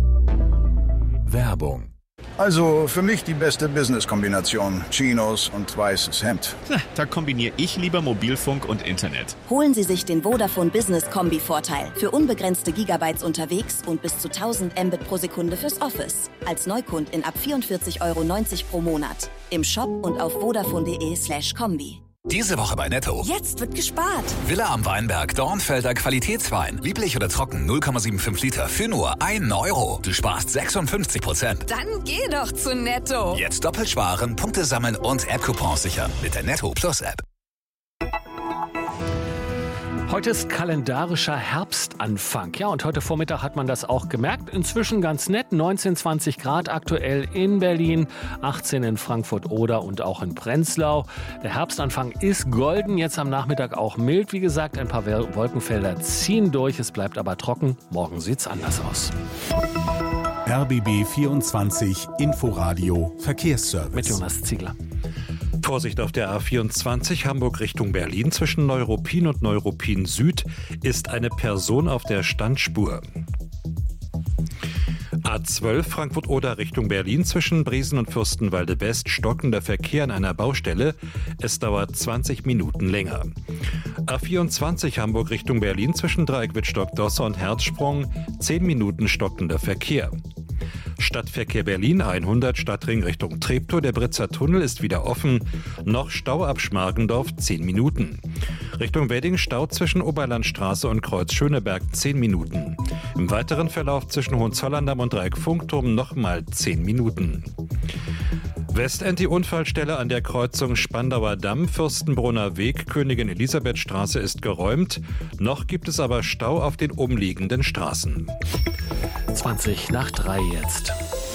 Werbung. Also für mich die beste Business-Kombination. Chinos und weißes Hemd. Da kombiniere ich lieber Mobilfunk und Internet. Holen Sie sich den Vodafone Business Kombi-Vorteil. Für unbegrenzte Gigabytes unterwegs und bis zu 1000 Mbit pro Sekunde fürs Office. Als Neukundin ab 44,90 € pro Monat. Im Shop und auf vodafone.de/kombi. Diese Woche bei Netto. Jetzt wird gespart. Villa am Weinberg, Dornfelder Qualitätswein. Lieblich oder trocken, 0,75 Liter für nur 1 €. Du sparst 56%. Dann geh doch zu Netto. Jetzt doppelt sparen, Punkte sammeln und App-Coupons sichern mit der Netto Plus App. Heute ist kalendarischer Herbstanfang. Ja, und heute Vormittag hat man das auch gemerkt. Inzwischen ganz nett. 19, 20 Grad aktuell in Berlin, 18 in Frankfurt-Oder und auch in Prenzlau. Der Herbstanfang ist golden. Jetzt am Nachmittag auch mild. Wie gesagt, ein paar Wolkenfelder ziehen durch. Es bleibt aber trocken. Morgen sieht's anders aus. RBB 24 Inforadio Verkehrsservice. Mit Jonas Ziegler. Vorsicht auf der A24 Hamburg Richtung Berlin. Zwischen Neuruppin und Neuruppin Süd ist eine Person auf der Standspur. A12 Frankfurt-Oder Richtung Berlin. Zwischen Briesen und Fürstenwalde West stockender Verkehr an einer Baustelle. Es dauert 20 Minuten länger. A24 Hamburg Richtung Berlin. Zwischen Dreieck Wittstock-Dosse und Herzsprung 10 Minuten stockender Verkehr. Stadtverkehr Berlin 100 Stadtring Richtung Treptow. Der Britzer Tunnel ist wieder offen. Noch Stau ab Schmargendorf 10 Minuten. Richtung Wedding Stau zwischen Oberlandstraße und Kreuz Schöneberg 10 Minuten. Im weiteren Verlauf zwischen Hohenzollern-Damm und Dreieck Funkturm nochmal 10 Minuten. Westend die Unfallstelle an der Kreuzung Spandauer Damm, Fürstenbrunner Weg, Königin Elisabeth-Straße ist geräumt. Noch gibt es aber Stau auf den umliegenden Straßen. 2:20 jetzt.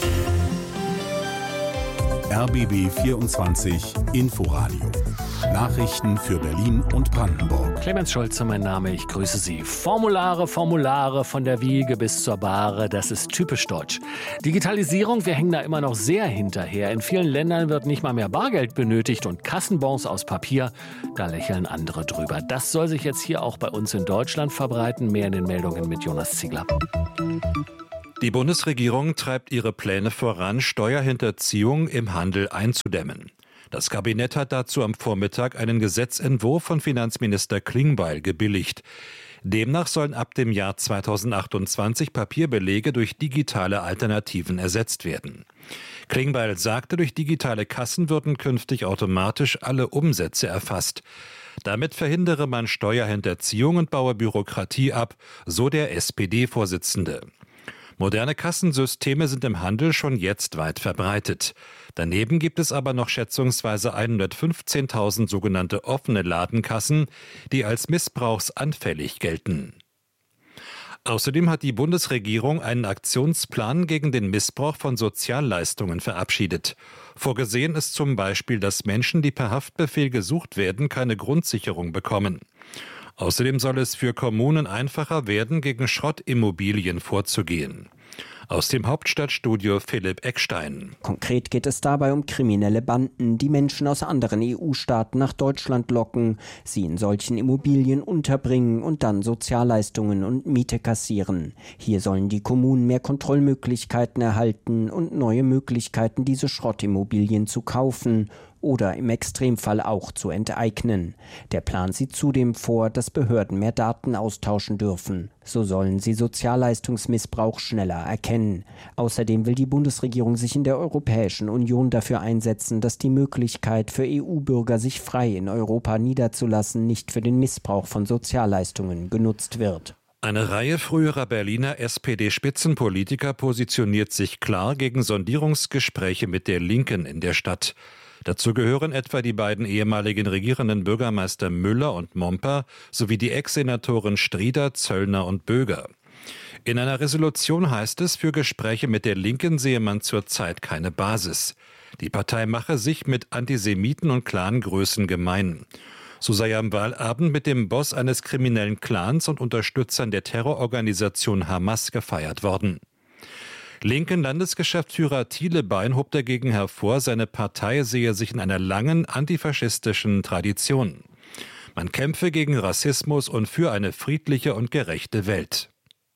RBB 24 Inforadio. Nachrichten für Berlin und Brandenburg. Clemens Scholze, mein Name, ich grüße Sie. Formulare, Formulare, von der Wiege bis zur Bahre, das ist typisch deutsch. Digitalisierung, wir hängen da immer noch sehr hinterher. In vielen Ländern wird nicht mal mehr Bargeld benötigt und Kassenbons aus Papier, da lächeln andere drüber. Das soll sich jetzt hier auch bei uns in Deutschland verbreiten. Mehr in den Meldungen mit Jonas Ziegler. Die Bundesregierung treibt ihre Pläne voran, Steuerhinterziehung im Handel einzudämmen. Das Kabinett hat dazu am Vormittag einen Gesetzentwurf von Finanzminister Klingbeil gebilligt. Demnach sollen ab dem Jahr 2028 Papierbelege durch digitale Alternativen ersetzt werden. Klingbeil sagte, durch digitale Kassen würden künftig automatisch alle Umsätze erfasst. Damit verhindere man Steuerhinterziehung und baue Bürokratie ab, so der SPD-Vorsitzende. Moderne Kassensysteme sind im Handel schon jetzt weit verbreitet. Daneben gibt es aber noch schätzungsweise 115.000 sogenannte offene Ladenkassen, die als missbrauchsanfällig gelten. Außerdem hat die Bundesregierung einen Aktionsplan gegen den Missbrauch von Sozialleistungen verabschiedet. Vorgesehen ist zum Beispiel, dass Menschen, die per Haftbefehl gesucht werden, keine Grundsicherung bekommen. Außerdem soll es für Kommunen einfacher werden, gegen Schrottimmobilien vorzugehen. Aus dem Hauptstadtstudio Philipp Eckstein. Konkret geht es dabei um kriminelle Banden, die Menschen aus anderen EU-Staaten nach Deutschland locken, sie in solchen Immobilien unterbringen und dann Sozialleistungen und Miete kassieren. Hier sollen die Kommunen mehr Kontrollmöglichkeiten erhalten und neue Möglichkeiten, diese Schrottimmobilien zu kaufen oder im Extremfall auch zu enteignen. Der Plan sieht zudem vor, dass Behörden mehr Daten austauschen dürfen. So sollen sie Sozialleistungsmissbrauch schneller erkennen. Außerdem will die Bundesregierung sich in der Europäischen Union dafür einsetzen, dass die Möglichkeit für EU-Bürger, sich frei in Europa niederzulassen, nicht für den Missbrauch von Sozialleistungen genutzt wird. Eine Reihe früherer Berliner SPD-Spitzenpolitiker positioniert sich klar gegen Sondierungsgespräche mit der Linken in der Stadt. Dazu gehören etwa die beiden ehemaligen regierenden Bürgermeister Müller und Momper sowie die Ex-Senatoren Strieder, Zöllner und Böger. In einer Resolution heißt es, für Gespräche mit der Linken sehe man zurzeit keine Basis. Die Partei mache sich mit Antisemiten und Clangrößen gemein. So sei er am Wahlabend mit dem Boss eines kriminellen Clans und Unterstützern der Terrororganisation Hamas gefeiert worden. Linken Landesgeschäftsführer Thiele Bein hob dagegen hervor, seine Partei sehe sich in einer langen antifaschistischen Tradition. Man kämpfe gegen Rassismus und für eine friedliche und gerechte Welt.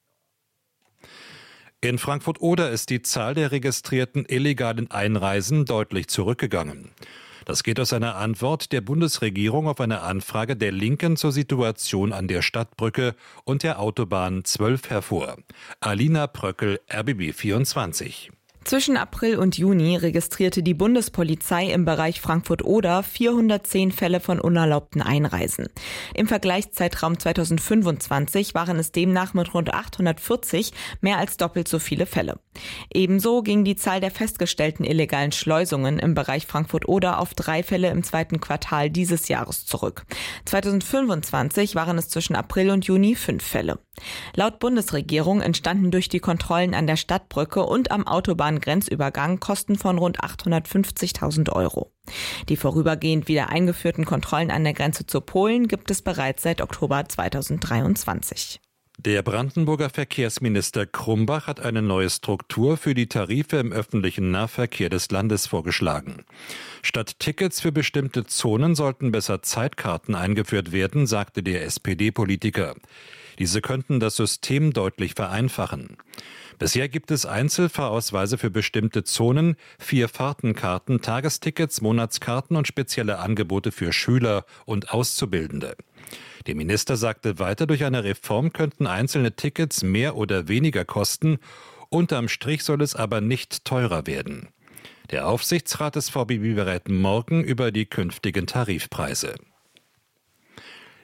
In Frankfurt-Oder ist die Zahl der registrierten illegalen Einreisen deutlich zurückgegangen. Das geht aus einer Antwort der Bundesregierung auf eine Anfrage der Linken zur Situation an der Stadtbrücke und der Autobahn 12 hervor. Alina Pröckel, RBB 24. Zwischen April und Juni registrierte die Bundespolizei im Bereich Frankfurt-Oder 410 Fälle von unerlaubten Einreisen. Im Vergleichszeitraum 2025 waren es demnach mit rund 840 mehr als doppelt so viele Fälle. Ebenso ging die Zahl der festgestellten illegalen Schleusungen im Bereich Frankfurt-Oder auf 3 Fälle im zweiten Quartal dieses Jahres zurück. 2025 waren es zwischen April und Juni 5 Fälle. Laut Bundesregierung entstanden durch die Kontrollen an der Stadtbrücke und am Autobahngrenzübergang Kosten von rund 850.000 €. Die vorübergehend wieder eingeführten Kontrollen an der Grenze zu Polen gibt es bereits seit Oktober 2023. Der Brandenburger Verkehrsminister Krumbach hat eine neue Struktur für die Tarife im öffentlichen Nahverkehr des Landes vorgeschlagen. Statt Tickets für bestimmte Zonen sollten besser Zeitkarten eingeführt werden, sagte der SPD-Politiker. Diese könnten das System deutlich vereinfachen. Bisher gibt es Einzelfahrausweise für bestimmte Zonen, 4 Fahrtenkarten, Tagestickets, Monatskarten und spezielle Angebote für Schüler und Auszubildende. Der Minister sagte weiter, durch eine Reform könnten einzelne Tickets mehr oder weniger kosten. Unterm Strich soll es aber nicht teurer werden. Der Aufsichtsrat des VBB berät morgen über die künftigen Tarifpreise.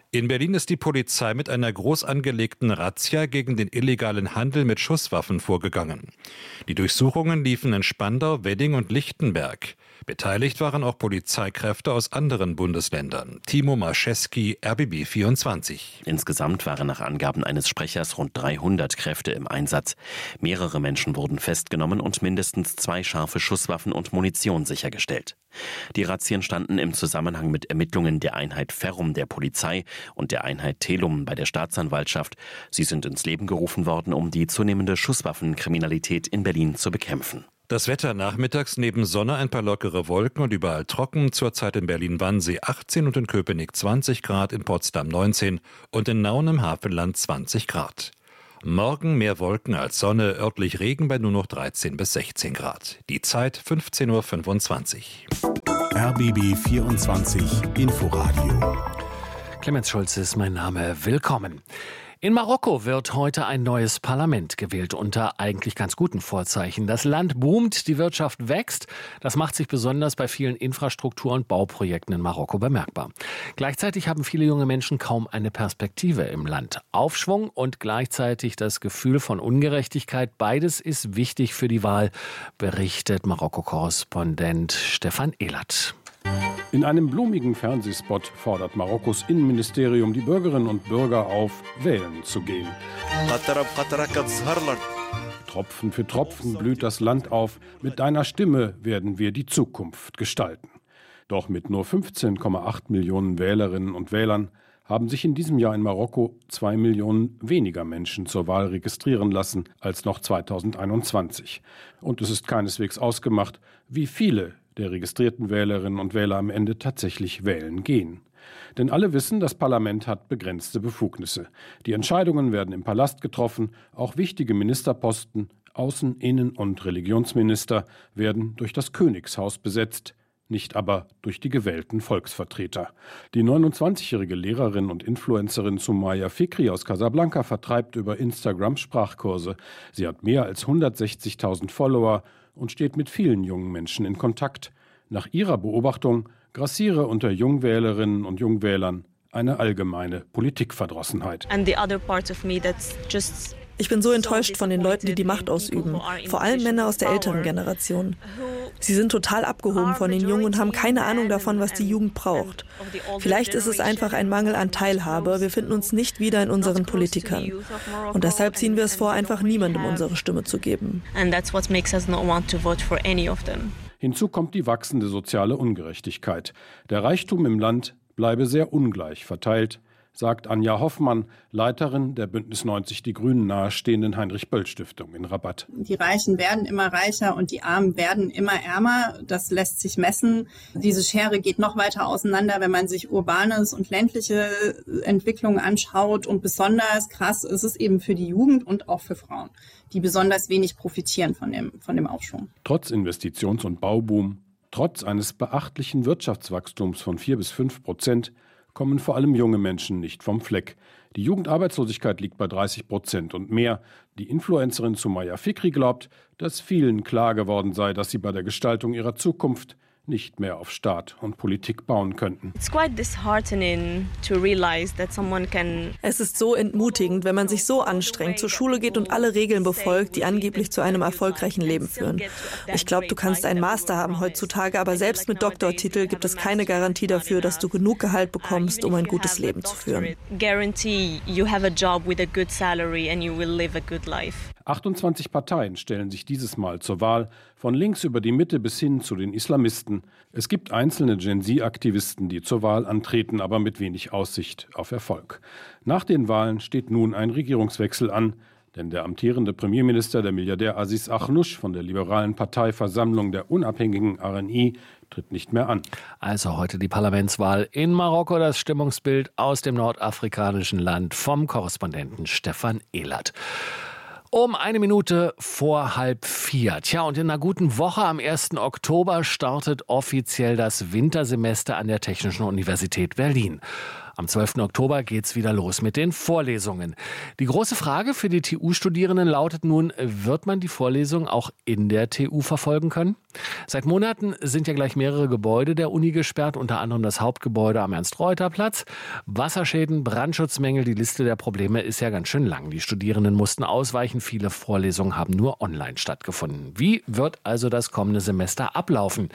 In Berlin ist die Polizei mit einer groß angelegten Razzia gegen den illegalen Handel mit Schusswaffen vorgegangen. Die Durchsuchungen liefen in Spandau, Wedding und Lichtenberg. Beteiligt waren auch Polizeikräfte aus anderen Bundesländern. Timo Marcheski, RBB 24. Insgesamt waren nach Angaben eines Sprechers rund 300 Kräfte im Einsatz. Mehrere Menschen wurden festgenommen und mindestens 2 scharfe Schusswaffen und Munition sichergestellt. Die Razzien standen im Zusammenhang mit Ermittlungen der Einheit Ferrum der Polizei und der Einheit Telum bei der Staatsanwaltschaft. Sie sind ins Leben gerufen worden, um die zunehmende Schusswaffenkriminalität in Berlin zu bekämpfen. Das Wetter nachmittags neben Sonne ein paar lockere Wolken und überall trocken. Zurzeit in Berlin-Wannsee 18 und in Köpenick 20 Grad, in Potsdam 19 und in Nauen im Hafenland 20 Grad. Morgen mehr Wolken als Sonne, örtlich Regen bei nur noch 13 bis 16 Grad. Die Zeit 15.25 Uhr. RBB 24 Inforadio. Clemens Schulz ist mein Name. Willkommen. In Marokko wird heute ein neues Parlament gewählt, unter eigentlich ganz guten Vorzeichen. Das Land boomt, die Wirtschaft wächst. Das macht sich besonders bei vielen Infrastruktur- und Bauprojekten in Marokko bemerkbar. Gleichzeitig haben viele junge Menschen kaum eine Perspektive im Land. Aufschwung und gleichzeitig das Gefühl von Ungerechtigkeit, beides ist wichtig für die Wahl, berichtet Marokko-Korrespondent Stefan Ehlert. In einem blumigen Fernsehspot fordert Marokkos Innenministerium die Bürgerinnen und Bürger auf, wählen zu gehen. Tropfen für Tropfen blüht das Land auf. Mit deiner Stimme werden wir die Zukunft gestalten. Doch mit nur 15,8 Millionen Wählerinnen und Wählern haben sich in diesem Jahr in Marokko 2 Millionen weniger Menschen zur Wahl registrieren lassen als noch 2021. Und es ist keineswegs ausgemacht, wie viele der registrierten Wählerinnen und Wähler am Ende tatsächlich wählen gehen. Denn alle wissen, das Parlament hat begrenzte Befugnisse. Die Entscheidungen werden im Palast getroffen, auch wichtige Ministerposten, Außen-, Innen- und Religionsminister werden durch das Königshaus besetzt, nicht aber durch die gewählten Volksvertreter. Die 29-jährige Lehrerin und Influencerin Sumaya Fikri aus Casablanca vertreibt über Instagram Sprachkurse. Sie hat mehr als 160.000 Follower und steht mit vielen jungen Menschen in Kontakt. Nach ihrer Beobachtung grassiere unter Jungwählerinnen und Jungwählern eine allgemeine Politikverdrossenheit. Ich bin so enttäuscht von den Leuten, die die Macht ausüben, vor allem Männer aus der älteren Generation. Sie sind total abgehoben von den Jungen und haben keine Ahnung davon, was die Jugend braucht. Vielleicht ist es einfach ein Mangel an Teilhabe. Wir finden uns nicht wieder in unseren Politikern. Und deshalb ziehen wir es vor, einfach niemandem unsere Stimme zu geben. Hinzu kommt die wachsende soziale Ungerechtigkeit. Der Reichtum im Land bleibe sehr ungleich verteilt, sagt Anja Hoffmann, Leiterin der Bündnis 90 Die Grünen nahestehenden Heinrich-Böll-Stiftung in Rabat. Die Reichen werden immer reicher und die Armen werden immer ärmer. Das lässt sich messen. Diese Schere geht noch weiter auseinander, wenn man sich urbanes und ländliche Entwicklungen anschaut. Und besonders krass ist es eben für die Jugend und auch für Frauen, die besonders wenig profitieren von dem Aufschwung. Trotz Investitions- und Bauboom, trotz eines beachtlichen Wirtschaftswachstums von 4-5% kommen vor allem junge Menschen nicht vom Fleck. Die Jugendarbeitslosigkeit liegt bei 30% und mehr. Die Influencerin Sumaya Fikri glaubt, dass vielen klar geworden sei, dass sie bei der Gestaltung ihrer Zukunft nicht mehr auf Staat und Politik bauen könnten. Es ist so entmutigend, wenn man sich so anstrengt, zur Schule geht und alle Regeln befolgt, die angeblich zu einem erfolgreichen Leben führen. Ich glaube, du kannst einen Master haben heutzutage, aber selbst mit Doktortitel gibt es keine Garantie dafür, dass du genug Gehalt bekommst, um ein gutes Leben zu führen. 28 Parteien stellen sich dieses Mal zur Wahl, von links über die Mitte bis hin zu den Islamisten. Es gibt einzelne Gen-Z-Aktivisten, die zur Wahl antreten, aber mit wenig Aussicht auf Erfolg. Nach den Wahlen steht nun ein Regierungswechsel an, denn der amtierende Premierminister, der Milliardär Aziz Akhnush von der liberalen Parteiversammlung der unabhängigen RNI, tritt nicht mehr an. Also heute die Parlamentswahl in Marokko, das Stimmungsbild aus dem nordafrikanischen Land vom Korrespondenten Stefan Ehlert. Um 1 Minute vor 3:30. Tja, und in einer guten Woche am 1. Oktober startet offiziell das Wintersemester an der Technischen Universität Berlin. Am 12. Oktober geht's wieder los mit den Vorlesungen. Die große Frage für die TU-Studierenden lautet nun, wird man die Vorlesung auch in der TU verfolgen können? Seit Monaten sind ja gleich mehrere Gebäude der Uni gesperrt, unter anderem das Hauptgebäude am Ernst-Reuter-Platz. Wasserschäden, Brandschutzmängel, die Liste der Probleme ist ja ganz schön lang. Die Studierenden mussten ausweichen, viele Vorlesungen haben nur online stattgefunden. Wie wird also das kommende Semester ablaufen?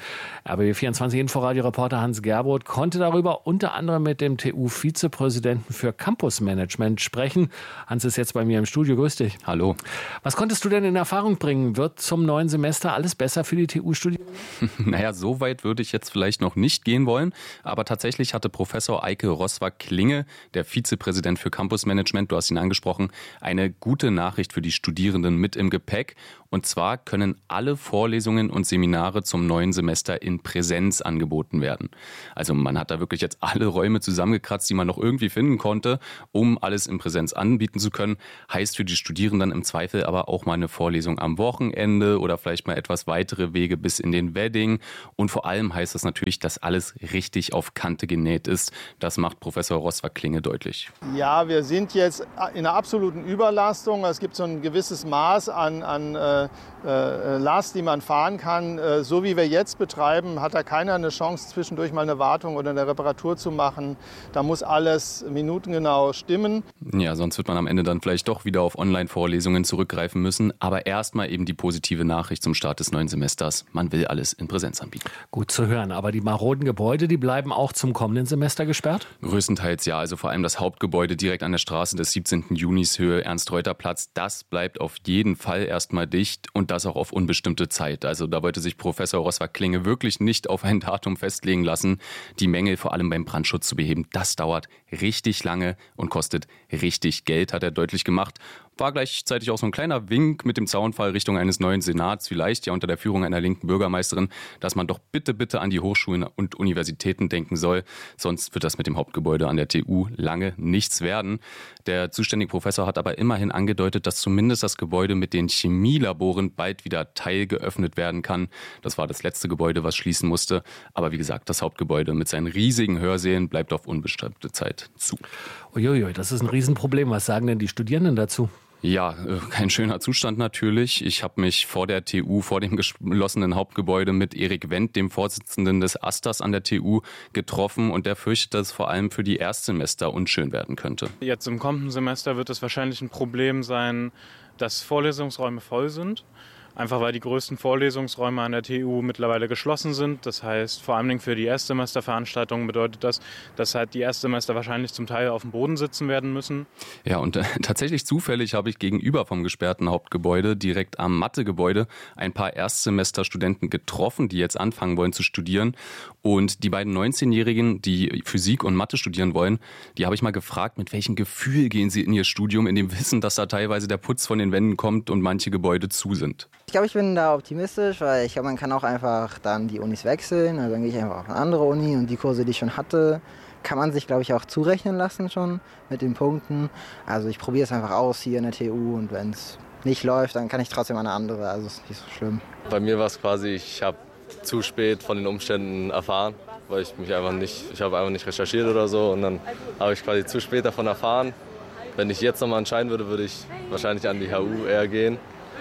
RBB24 Inforadio-Reporter Hans Gerbrot konnte darüber unter anderem mit dem TU-Vizepräsidenten für Campusmanagement sprechen. Hans ist jetzt bei mir im Studio. Grüß dich. Hallo. Was konntest du denn in Erfahrung bringen? Wird zum neuen Semester alles besser für die TU-Studierenden? Naja, so weit würde ich jetzt vielleicht noch nicht gehen wollen. Aber tatsächlich hatte Professor Eike Roswag-Klinge, der Vizepräsident für Campusmanagement, du hast ihn angesprochen, eine gute Nachricht für die Studierenden mit im Gepäck. Und zwar können alle Vorlesungen und Seminare zum neuen Semester in Präsenz angeboten werden. Also man hat da wirklich jetzt alle Räume zusammengekratzt, die man noch irgendwie finden konnte, um alles in Präsenz anbieten zu können. Heißt für die Studierenden im Zweifel aber auch mal eine Vorlesung am Wochenende oder vielleicht mal etwas weitere Wege bis in den Wedding. Und vor allem heißt das natürlich, dass alles richtig auf Kante genäht ist. Das macht Professor Roswag-Klinge deutlich. Ja, wir sind jetzt in einer absoluten Überlastung. Es gibt so ein gewisses Maß an Last, die man fahren kann. So wie wir jetzt betreiben, hat da keiner eine Chance, zwischendurch mal eine Wartung oder eine Reparatur zu machen. Da muss alles minutengenau stimmen. Ja, sonst wird man am Ende dann vielleicht doch wieder auf Online-Vorlesungen zurückgreifen müssen. Aber erstmal eben die positive Nachricht zum Start des neuen Semesters. Man will alles in Präsenz anbieten. Gut zu hören, aber die maroden Gebäude, die bleiben auch zum kommenden Semester gesperrt? Größtenteils ja, also vor allem das Hauptgebäude direkt an der Straße des 17. Junis Höhe Ernst-Reuter-Platz, das bleibt auf jeden Fall erstmal dicht und das auch auf unbestimmte Zeit. Also da wollte sich Professor Roswag-Klinge wirklich nicht auf ein Datum festlegen lassen. Die Mängel vor allem beim Brandschutz zu beheben, das dauert richtig lange und kostet richtig Geld, hat er deutlich gemacht. War gleichzeitig auch so ein kleiner Wink mit dem Zaunfall Richtung eines neuen Senats, vielleicht ja unter der Führung einer linken Bürgermeisterin, dass man doch bitte an die Hochschulen und Universitäten denken soll. Sonst wird das mit dem Hauptgebäude an der TU lange nichts werden. Der zuständige Professor hat aber immerhin angedeutet, dass zumindest das Gebäude mit den Chemielaboren bald wieder teilgeöffnet werden kann. Das war das letzte Gebäude, was schließen musste. Aber wie gesagt, das Hauptgebäude mit seinen riesigen Hörsälen bleibt auf unbestimmte Zeit zu. Uiuiui, das ist ein Riesenproblem. Was sagen denn die Studierenden dazu? Ja, kein schöner Zustand natürlich. Ich habe mich vor der TU, vor dem geschlossenen Hauptgebäude mit Erik Wendt, dem Vorsitzenden des AStAs an der TU, getroffen und der fürchtet, dass es vor allem für die Erstsemester unschön werden könnte. Jetzt im kommenden Semester wird es wahrscheinlich ein Problem sein, dass Vorlesungsräume voll sind. Einfach weil die größten Vorlesungsräume an der TU mittlerweile geschlossen sind. Das heißt, vor allem für die Erstsemesterveranstaltungen bedeutet das, dass halt die Erstsemester wahrscheinlich zum Teil auf dem Boden sitzen werden müssen. Ja, und tatsächlich zufällig habe ich gegenüber vom gesperrten Hauptgebäude, direkt am Mathegebäude, ein paar Erstsemesterstudenten getroffen, die jetzt anfangen wollen zu studieren. Und die beiden 19-Jährigen, die Physik und Mathe studieren wollen, die habe ich mal gefragt, mit welchem Gefühl gehen sie in ihr Studium, in dem Wissen, dass da teilweise der Putz von den Wänden kommt und manche Gebäude zu sind. Ich glaube, ich bin da optimistisch, weil ich glaube, man kann auch einfach dann die Unis wechseln. Also dann gehe ich einfach auf eine andere Uni und die Kurse, die ich schon hatte, kann man sich, glaube ich, auch zurechnen lassen schon mit den Punkten. Also ich probiere es einfach aus hier in der TU und wenn es nicht läuft, dann kann ich trotzdem eine andere. Also es ist nicht so schlimm. Bei mir war es quasi, ich habe zu spät von den Umständen erfahren, weil ich habe einfach nicht recherchiert oder so und dann habe ich quasi zu spät davon erfahren. Wenn ich jetzt nochmal entscheiden würde, würde ich wahrscheinlich an die HU eher gehen.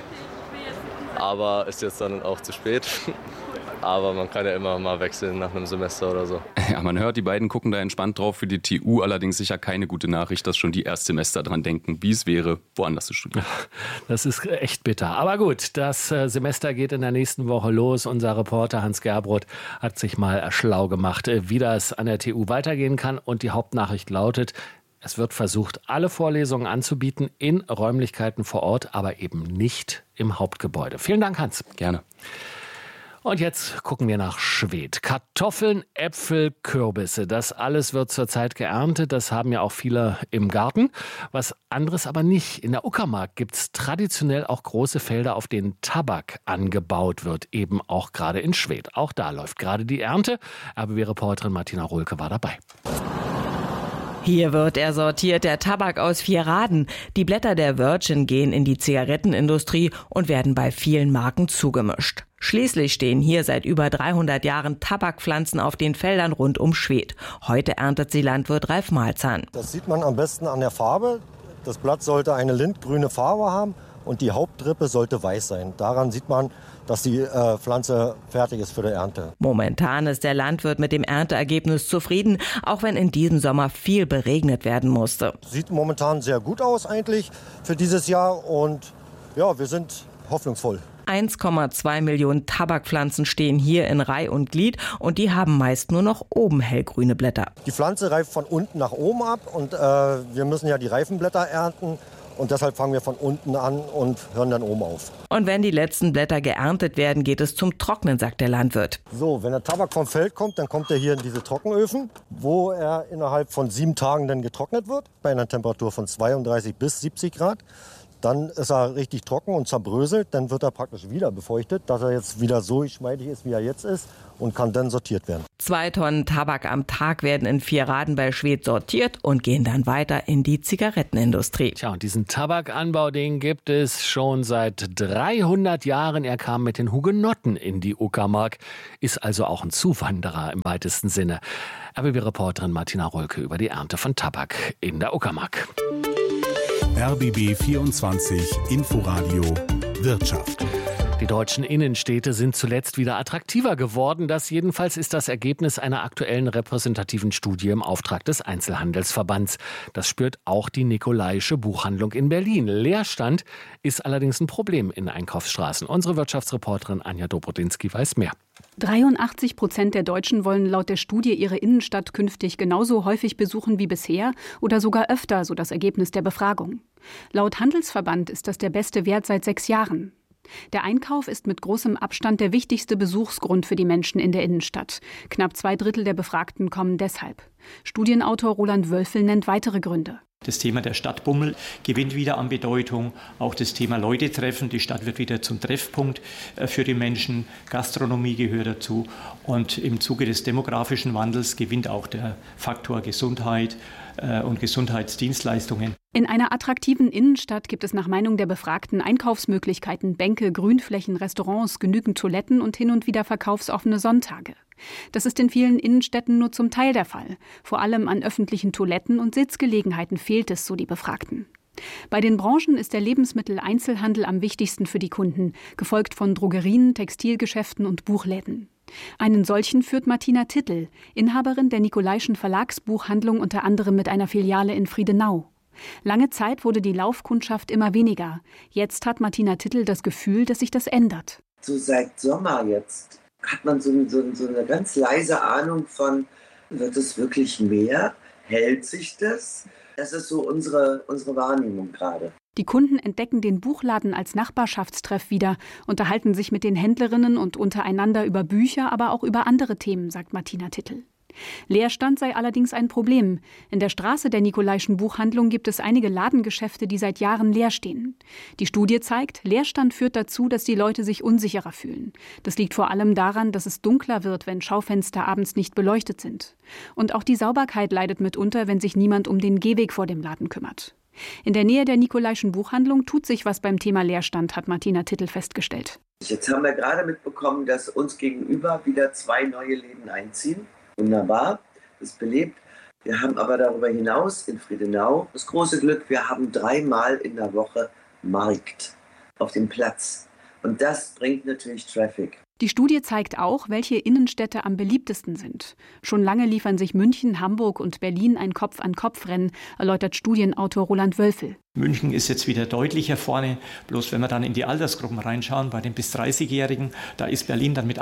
Aber ist jetzt dann auch zu spät. Aber man kann ja immer mal wechseln nach einem Semester oder so. Ja, man hört, die beiden gucken da entspannt drauf. Für die TU allerdings sicher keine gute Nachricht, dass schon die Erstsemester dran denken, wie es wäre, woanders zu studieren. Das ist echt bitter. Aber gut, das Semester geht in der nächsten Woche los. Unser Reporter Hans Gerbrot hat sich mal schlau gemacht, wie das an der TU weitergehen kann. Und die Hauptnachricht lautet: Es wird versucht, alle Vorlesungen anzubieten in Räumlichkeiten vor Ort, aber eben nicht im Hauptgebäude. Vielen Dank, Hans. Gerne. Und jetzt gucken wir nach Schwedt. Kartoffeln, Äpfel, Kürbisse, das alles wird zurzeit geerntet. Das haben ja auch viele im Garten. Was anderes aber nicht. In der Uckermark gibt es traditionell auch große Felder, auf denen Tabak angebaut wird. Eben auch gerade in Schwedt. Auch da läuft gerade die Ernte. RBB-Reporterin Martina Rohlke war dabei. Hier wird er sortiert, der Tabak aus Vierraden. Die Blätter der Virgin gehen in die Zigarettenindustrie und werden bei vielen Marken zugemischt. Schließlich stehen hier seit über 300 Jahren Tabakpflanzen auf den Feldern rund um Schwedt. Heute erntet sie Landwirt Ralf Malzahn. Das sieht man am besten an der Farbe. Das Blatt sollte eine lindgrüne Farbe haben und die Hauptrippe sollte weiß sein. Daran sieht man, dass die Pflanze fertig ist für die Ernte. Momentan ist der Landwirt mit dem Ernteergebnis zufrieden, auch wenn in diesem Sommer viel beregnet werden musste. Sieht momentan sehr gut aus eigentlich für dieses Jahr und ja, wir sind hoffnungsvoll. 1,2 Millionen Tabakpflanzen stehen hier in Reih und Glied und die haben meist nur noch oben hellgrüne Blätter. Die Pflanze reift von unten nach oben ab und wir müssen ja die reifen Blätter ernten. Und deshalb fangen wir von unten an und hören dann oben auf. Und wenn die letzten Blätter geerntet werden, geht es zum Trocknen, sagt der Landwirt. So, wenn der Tabak vom Feld kommt, dann kommt er hier in diese Trockenöfen, wo er innerhalb von 7 Tagen dann getrocknet wird, bei einer Temperatur von 32 bis 70 Grad. Dann ist er richtig trocken und zerbröselt. Dann wird er praktisch wieder befeuchtet, dass er jetzt wieder so geschmeidig ist, wie er jetzt ist und kann dann sortiert werden. 2 Tonnen Tabak am Tag werden in Vierraden bei Schwedt sortiert und gehen dann weiter in die Zigarettenindustrie. Tja, und diesen Tabakanbau, den gibt es schon seit 300 Jahren. Er kam mit den Hugenotten in die Uckermark, ist also auch ein Zuwanderer im weitesten Sinne. RBB-Reporterin Martina Rolke über die Ernte von Tabak in der Uckermark. RBB 24 Inforadio Wirtschaft. Die deutschen Innenstädte sind zuletzt wieder attraktiver geworden. Das jedenfalls ist das Ergebnis einer aktuellen repräsentativen Studie im Auftrag des Einzelhandelsverbands. Das spürt auch die Nikolaische Buchhandlung in Berlin. Leerstand ist allerdings ein Problem in Einkaufsstraßen. Unsere Wirtschaftsreporterin Anja Dobrodinsky weiß mehr. 83% der Deutschen wollen laut der Studie ihre Innenstadt künftig genauso häufig besuchen wie bisher oder sogar öfter, so das Ergebnis der Befragung. Laut Handelsverband ist das der beste Wert seit 6 Jahren. Der Einkauf ist mit großem Abstand der wichtigste Besuchsgrund für die Menschen in der Innenstadt. Knapp 2/3 der Befragten kommen deshalb. Studienautor Roland Wölfel nennt weitere Gründe. Das Thema der Stadtbummel gewinnt wieder an Bedeutung. Auch das Thema Leute treffen. Die Stadt wird wieder zum Treffpunkt für die Menschen. Gastronomie gehört dazu. Und im Zuge des demografischen Wandels gewinnt auch der Faktor Gesundheit und Gesundheitsdienstleistungen. In einer attraktiven Innenstadt gibt es nach Meinung der Befragten Einkaufsmöglichkeiten, Bänke, Grünflächen, Restaurants, genügend Toiletten und hin und wieder verkaufsoffene Sonntage. Das ist in vielen Innenstädten nur zum Teil der Fall. Vor allem an öffentlichen Toiletten und Sitzgelegenheiten fehlt es, so die Befragten. Bei den Branchen ist der Lebensmitteleinzelhandel am wichtigsten für die Kunden, gefolgt von Drogerien, Textilgeschäften und Buchläden. Einen solchen führt Martina Tittel, Inhaberin der Nikolaischen Verlagsbuchhandlung, unter anderem mit einer Filiale in Friedenau. Lange Zeit wurde die Laufkundschaft immer weniger. Jetzt hat Martina Tittel das Gefühl, dass sich das ändert. So seit Sommer jetzt hat man so eine ganz leise Ahnung von, wird es wirklich mehr? Hält sich das? Das ist so unsere Wahrnehmung gerade. Die Kunden entdecken den Buchladen als Nachbarschaftstreff wieder, unterhalten sich mit den Händlerinnen und untereinander über Bücher, aber auch über andere Themen, sagt Martina Tittel. Leerstand sei allerdings ein Problem. In der Straße der Nikolaischen Buchhandlung gibt es einige Ladengeschäfte, die seit Jahren leer stehen. Die Studie zeigt, Leerstand führt dazu, dass die Leute sich unsicherer fühlen. Das liegt vor allem daran, dass es dunkler wird, wenn Schaufenster abends nicht beleuchtet sind. Und auch die Sauberkeit leidet mitunter, wenn sich niemand um den Gehweg vor dem Laden kümmert. In der Nähe der Nikolaischen Buchhandlung tut sich was beim Thema Leerstand, hat Martina Tittel festgestellt. Jetzt haben wir gerade mitbekommen, dass uns gegenüber wieder 2 neue Läden einziehen. Wunderbar, das ist belebt. Wir haben aber darüber hinaus in Friedenau das große Glück, wir haben 3-mal in der Woche Markt auf dem Platz. Und das bringt natürlich Traffic. Die Studie zeigt auch, welche Innenstädte am beliebtesten sind. Schon lange liefern sich München, Hamburg und Berlin ein Kopf-an-Kopf-Rennen, erläutert Studienautor Roland Wölfel. München ist jetzt wieder deutlicher vorne. Bloß wenn wir dann in die Altersgruppen reinschauen, bei den bis 30-Jährigen, da ist Berlin dann mit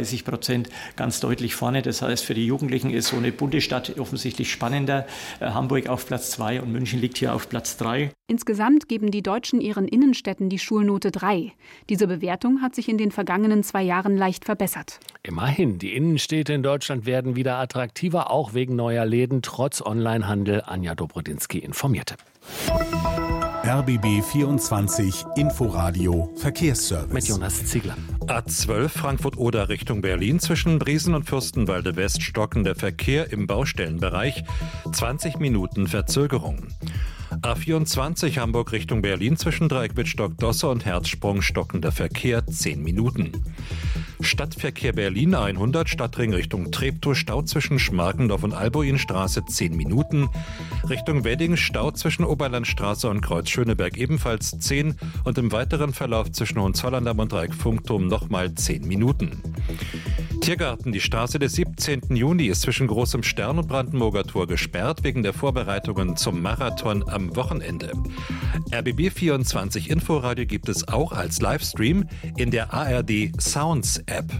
38% ganz deutlich vorne. Das heißt, für die Jugendlichen ist so eine bunte Stadt offensichtlich spannender. Hamburg auf Platz 2 und München liegt hier auf Platz 3. Insgesamt geben die Deutschen ihren Innenstädten die Schulnote 3. Diese Bewertung hat sich in den vergangenen 2 Jahren leicht verbessert. Immerhin, die Innenstädte in Deutschland werden wieder attraktiver, auch wegen neuer Läden, trotz Onlinehandel. Anja Dobrodinsky informierte. RBB 24 Inforadio Verkehrsservice. Mit Jonas Ziegler. A12 Frankfurt-Oder Richtung Berlin zwischen Briesen und Fürstenwalde West stockender Verkehr im Baustellenbereich. 20 Minuten Verzögerung. A24 Hamburg Richtung Berlin zwischen Dreieck-Wittstock-Dosse und Herzsprung stockender Verkehr 10 Minuten. Stadtverkehr Berlin 100 Stadtring Richtung Treptow Stau zwischen Schmarkendorf und Albuinstraße 10 Minuten. Richtung Wedding Stau zwischen Oberlandstraße und Kreuz Schöneberg ebenfalls 10 und im weiteren Verlauf zwischen Hohenzollern und Dreieck-Funkturm nochmal 10 Minuten. Tiergarten, die Straße des 17. Juni ist zwischen Großem Stern und Brandenburger Tor gesperrt wegen der Vorbereitungen zum Marathon am Wochenende. RBB 24 Inforadio gibt es auch als Livestream in der ARD Sounds App.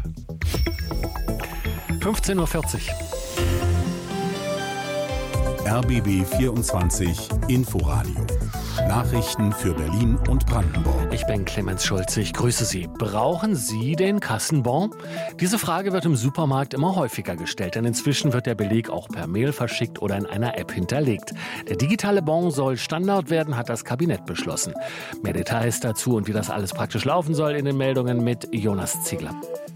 15:40 Uhr. RBB 24 Inforadio. Nachrichten für Berlin und Brandenburg. Ich bin Clemens Schulze, ich grüße Sie. Brauchen Sie den Kassenbon? Diese Frage wird im Supermarkt immer häufiger gestellt, denn inzwischen wird der Beleg auch per Mail verschickt oder in einer App hinterlegt. Der digitale Bon soll Standard werden, hat das Kabinett beschlossen. Mehr Details dazu und wie das alles praktisch laufen soll in den Meldungen mit Jonas Ziegler.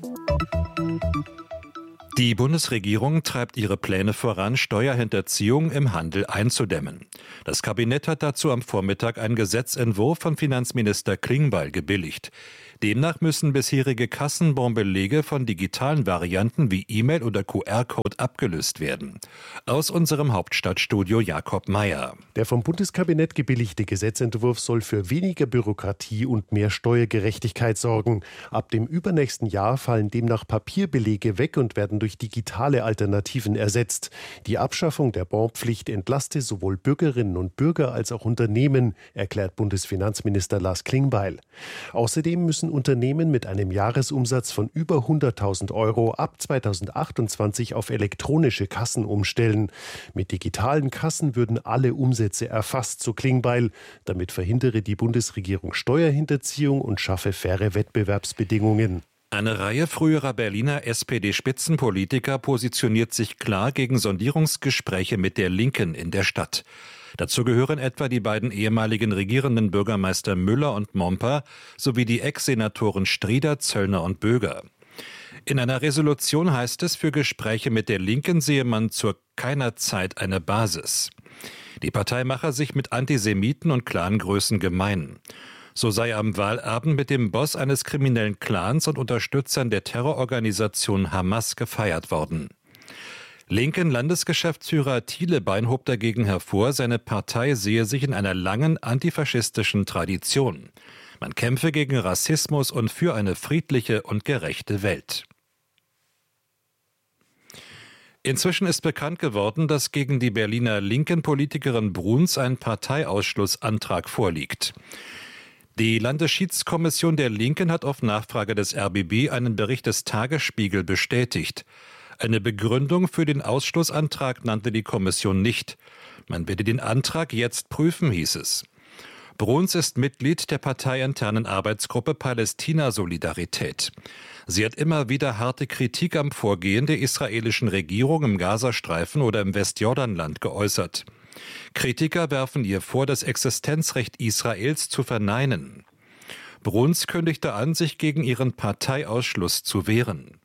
Die Bundesregierung treibt ihre Pläne voran, Steuerhinterziehung im Handel einzudämmen. Das Kabinett hat dazu am Vormittag einen Gesetzentwurf von Finanzminister Klingbeil gebilligt. Demnach müssen bisherige Kassenbonbelege von digitalen Varianten wie E-Mail oder QR-Code abgelöst werden. Aus unserem Hauptstadtstudio Jakob Meyer. Der vom Bundeskabinett gebilligte Gesetzentwurf soll für weniger Bürokratie und mehr Steuergerechtigkeit sorgen. Ab dem übernächsten Jahr fallen demnach Papierbelege weg und werden durch digitale Alternativen ersetzt. Die Abschaffung der Bonpflicht entlaste sowohl Bürgerinnen und Bürger als auch Unternehmen, erklärt Bundesfinanzminister Lars Klingbeil. Außerdem müssen Unternehmen mit einem Jahresumsatz von über 100.000 Euro ab 2028 auf elektronische Kassen umstellen. Mit digitalen Kassen würden alle Umsätze erfasst, so Klingbeil. Damit verhindere die Bundesregierung Steuerhinterziehung und schaffe faire Wettbewerbsbedingungen. Eine Reihe früherer Berliner SPD-Spitzenpolitiker positioniert sich klar gegen Sondierungsgespräche mit der Linken in der Stadt. Dazu gehören etwa die beiden ehemaligen regierenden Bürgermeister Müller und Momper sowie die Ex-Senatoren Strieder, Zöllner und Böger. In einer Resolution heißt es, für Gespräche mit der Linken sehe man zu keiner Zeit eine Basis. Die Partei mache sich mit Antisemiten und Clangrößen gemein. So sei am Wahlabend mit dem Boss eines kriminellen Clans und Unterstützern der Terrororganisation Hamas gefeiert worden. Linken Landesgeschäftsführer Thielebein hob dagegen hervor, seine Partei sehe sich in einer langen antifaschistischen Tradition. Man kämpfe gegen Rassismus und für eine friedliche und gerechte Welt. Inzwischen ist bekannt geworden, dass gegen die Berliner Linken-Politikerin Bruns ein Parteiausschlussantrag vorliegt. Die Landesschiedskommission der Linken hat auf Nachfrage des RBB einen Bericht des Tagesspiegel bestätigt. Eine Begründung für den Ausschlussantrag nannte die Kommission nicht. Man werde den Antrag jetzt prüfen, hieß es. Bruns ist Mitglied der parteiinternen Arbeitsgruppe Palästina-Solidarität. Sie hat immer wieder harte Kritik am Vorgehen der israelischen Regierung im Gazastreifen oder im Westjordanland geäußert. Kritiker werfen ihr vor, das Existenzrecht Israels zu verneinen. Bruns kündigte an, sich gegen ihren Parteiausschluss zu wehren.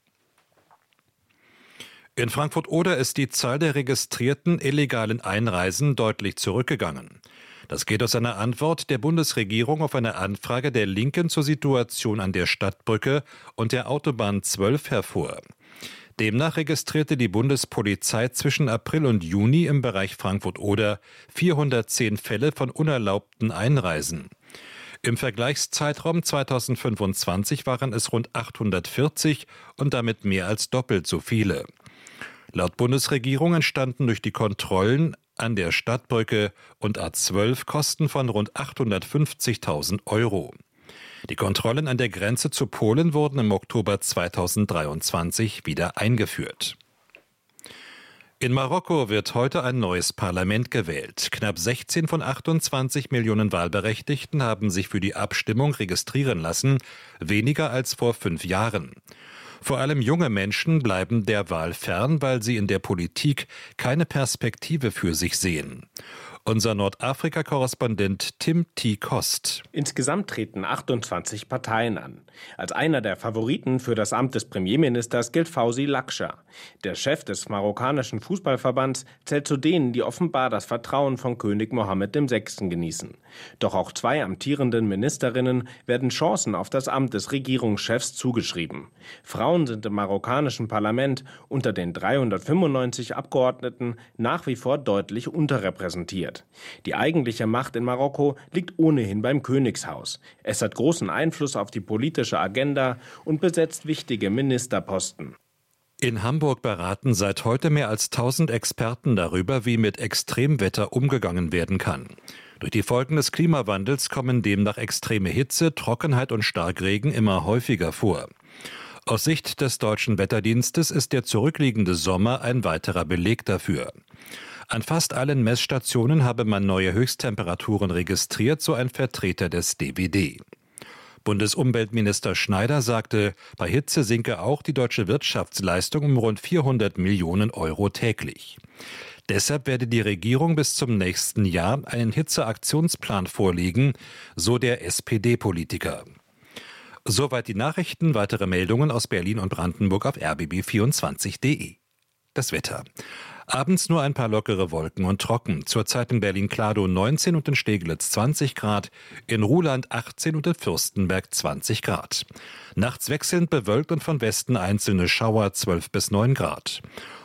In Frankfurt-Oder ist die Zahl der registrierten illegalen Einreisen deutlich zurückgegangen. Das geht aus einer Antwort der Bundesregierung auf eine Anfrage der Linken zur Situation an der Stadtbrücke und der Autobahn 12 hervor. Demnach registrierte die Bundespolizei zwischen April und Juni im Bereich Frankfurt-Oder 410 Fälle von unerlaubten Einreisen. Im Vergleichszeitraum 2025 waren es rund 840 und damit mehr als doppelt so viele. Laut Bundesregierung entstanden durch die Kontrollen an der Stadtbrücke und A12 Kosten von rund 850.000 Euro. Die Kontrollen an der Grenze zu Polen wurden im Oktober 2023 wieder eingeführt. In Marokko wird heute ein neues Parlament gewählt. Knapp 16 von 28 Millionen Wahlberechtigten haben sich für die Abstimmung registrieren lassen, weniger als vor 5 Jahren. Vor allem junge Menschen bleiben der Wahl fern, weil sie in der Politik keine Perspektive für sich sehen. Unser Nordafrika-Korrespondent Tim T. Kost. Insgesamt treten 28 Parteien an. Als einer der Favoriten für das Amt des Premierministers gilt Fawzi Lakhdar. Der Chef des marokkanischen Fußballverbands zählt zu denen, die offenbar das Vertrauen von König Mohammed VI. Genießen. Doch auch 2 amtierenden Ministerinnen werden Chancen auf das Amt des Regierungschefs zugeschrieben. Frauen sind im marokkanischen Parlament unter den 395 Abgeordneten nach wie vor deutlich unterrepräsentiert. Die eigentliche Macht in Marokko liegt ohnehin beim Königshaus. Es hat großen Einfluss auf die politische Agenda und besetzt wichtige Ministerposten. In Hamburg beraten seit heute mehr als 1000 Experten darüber, wie mit Extremwetter umgegangen werden kann. Durch die Folgen des Klimawandels kommen demnach extreme Hitze, Trockenheit und Starkregen immer häufiger vor. Aus Sicht des Deutschen Wetterdienstes ist der zurückliegende Sommer ein weiterer Beleg dafür. An fast allen Messstationen habe man neue Höchsttemperaturen registriert, so ein Vertreter des DWD. Bundesumweltminister Schneider sagte, bei Hitze sinke auch die deutsche Wirtschaftsleistung um rund 400 Millionen Euro täglich. Deshalb werde die Regierung bis zum nächsten Jahr einen Hitzeaktionsplan vorlegen, so der SPD-Politiker. Soweit die Nachrichten, weitere Meldungen aus Berlin und Brandenburg auf rbb24.de. Das Wetter. Abends nur ein paar lockere Wolken und trocken. Zurzeit in Berlin-Kladow 19 und in Steglitz 20 Grad, in Ruhland 18 und in Fürstenberg 20 Grad. Nachts wechselnd bewölkt und von Westen einzelne Schauer 12 bis 9 Grad.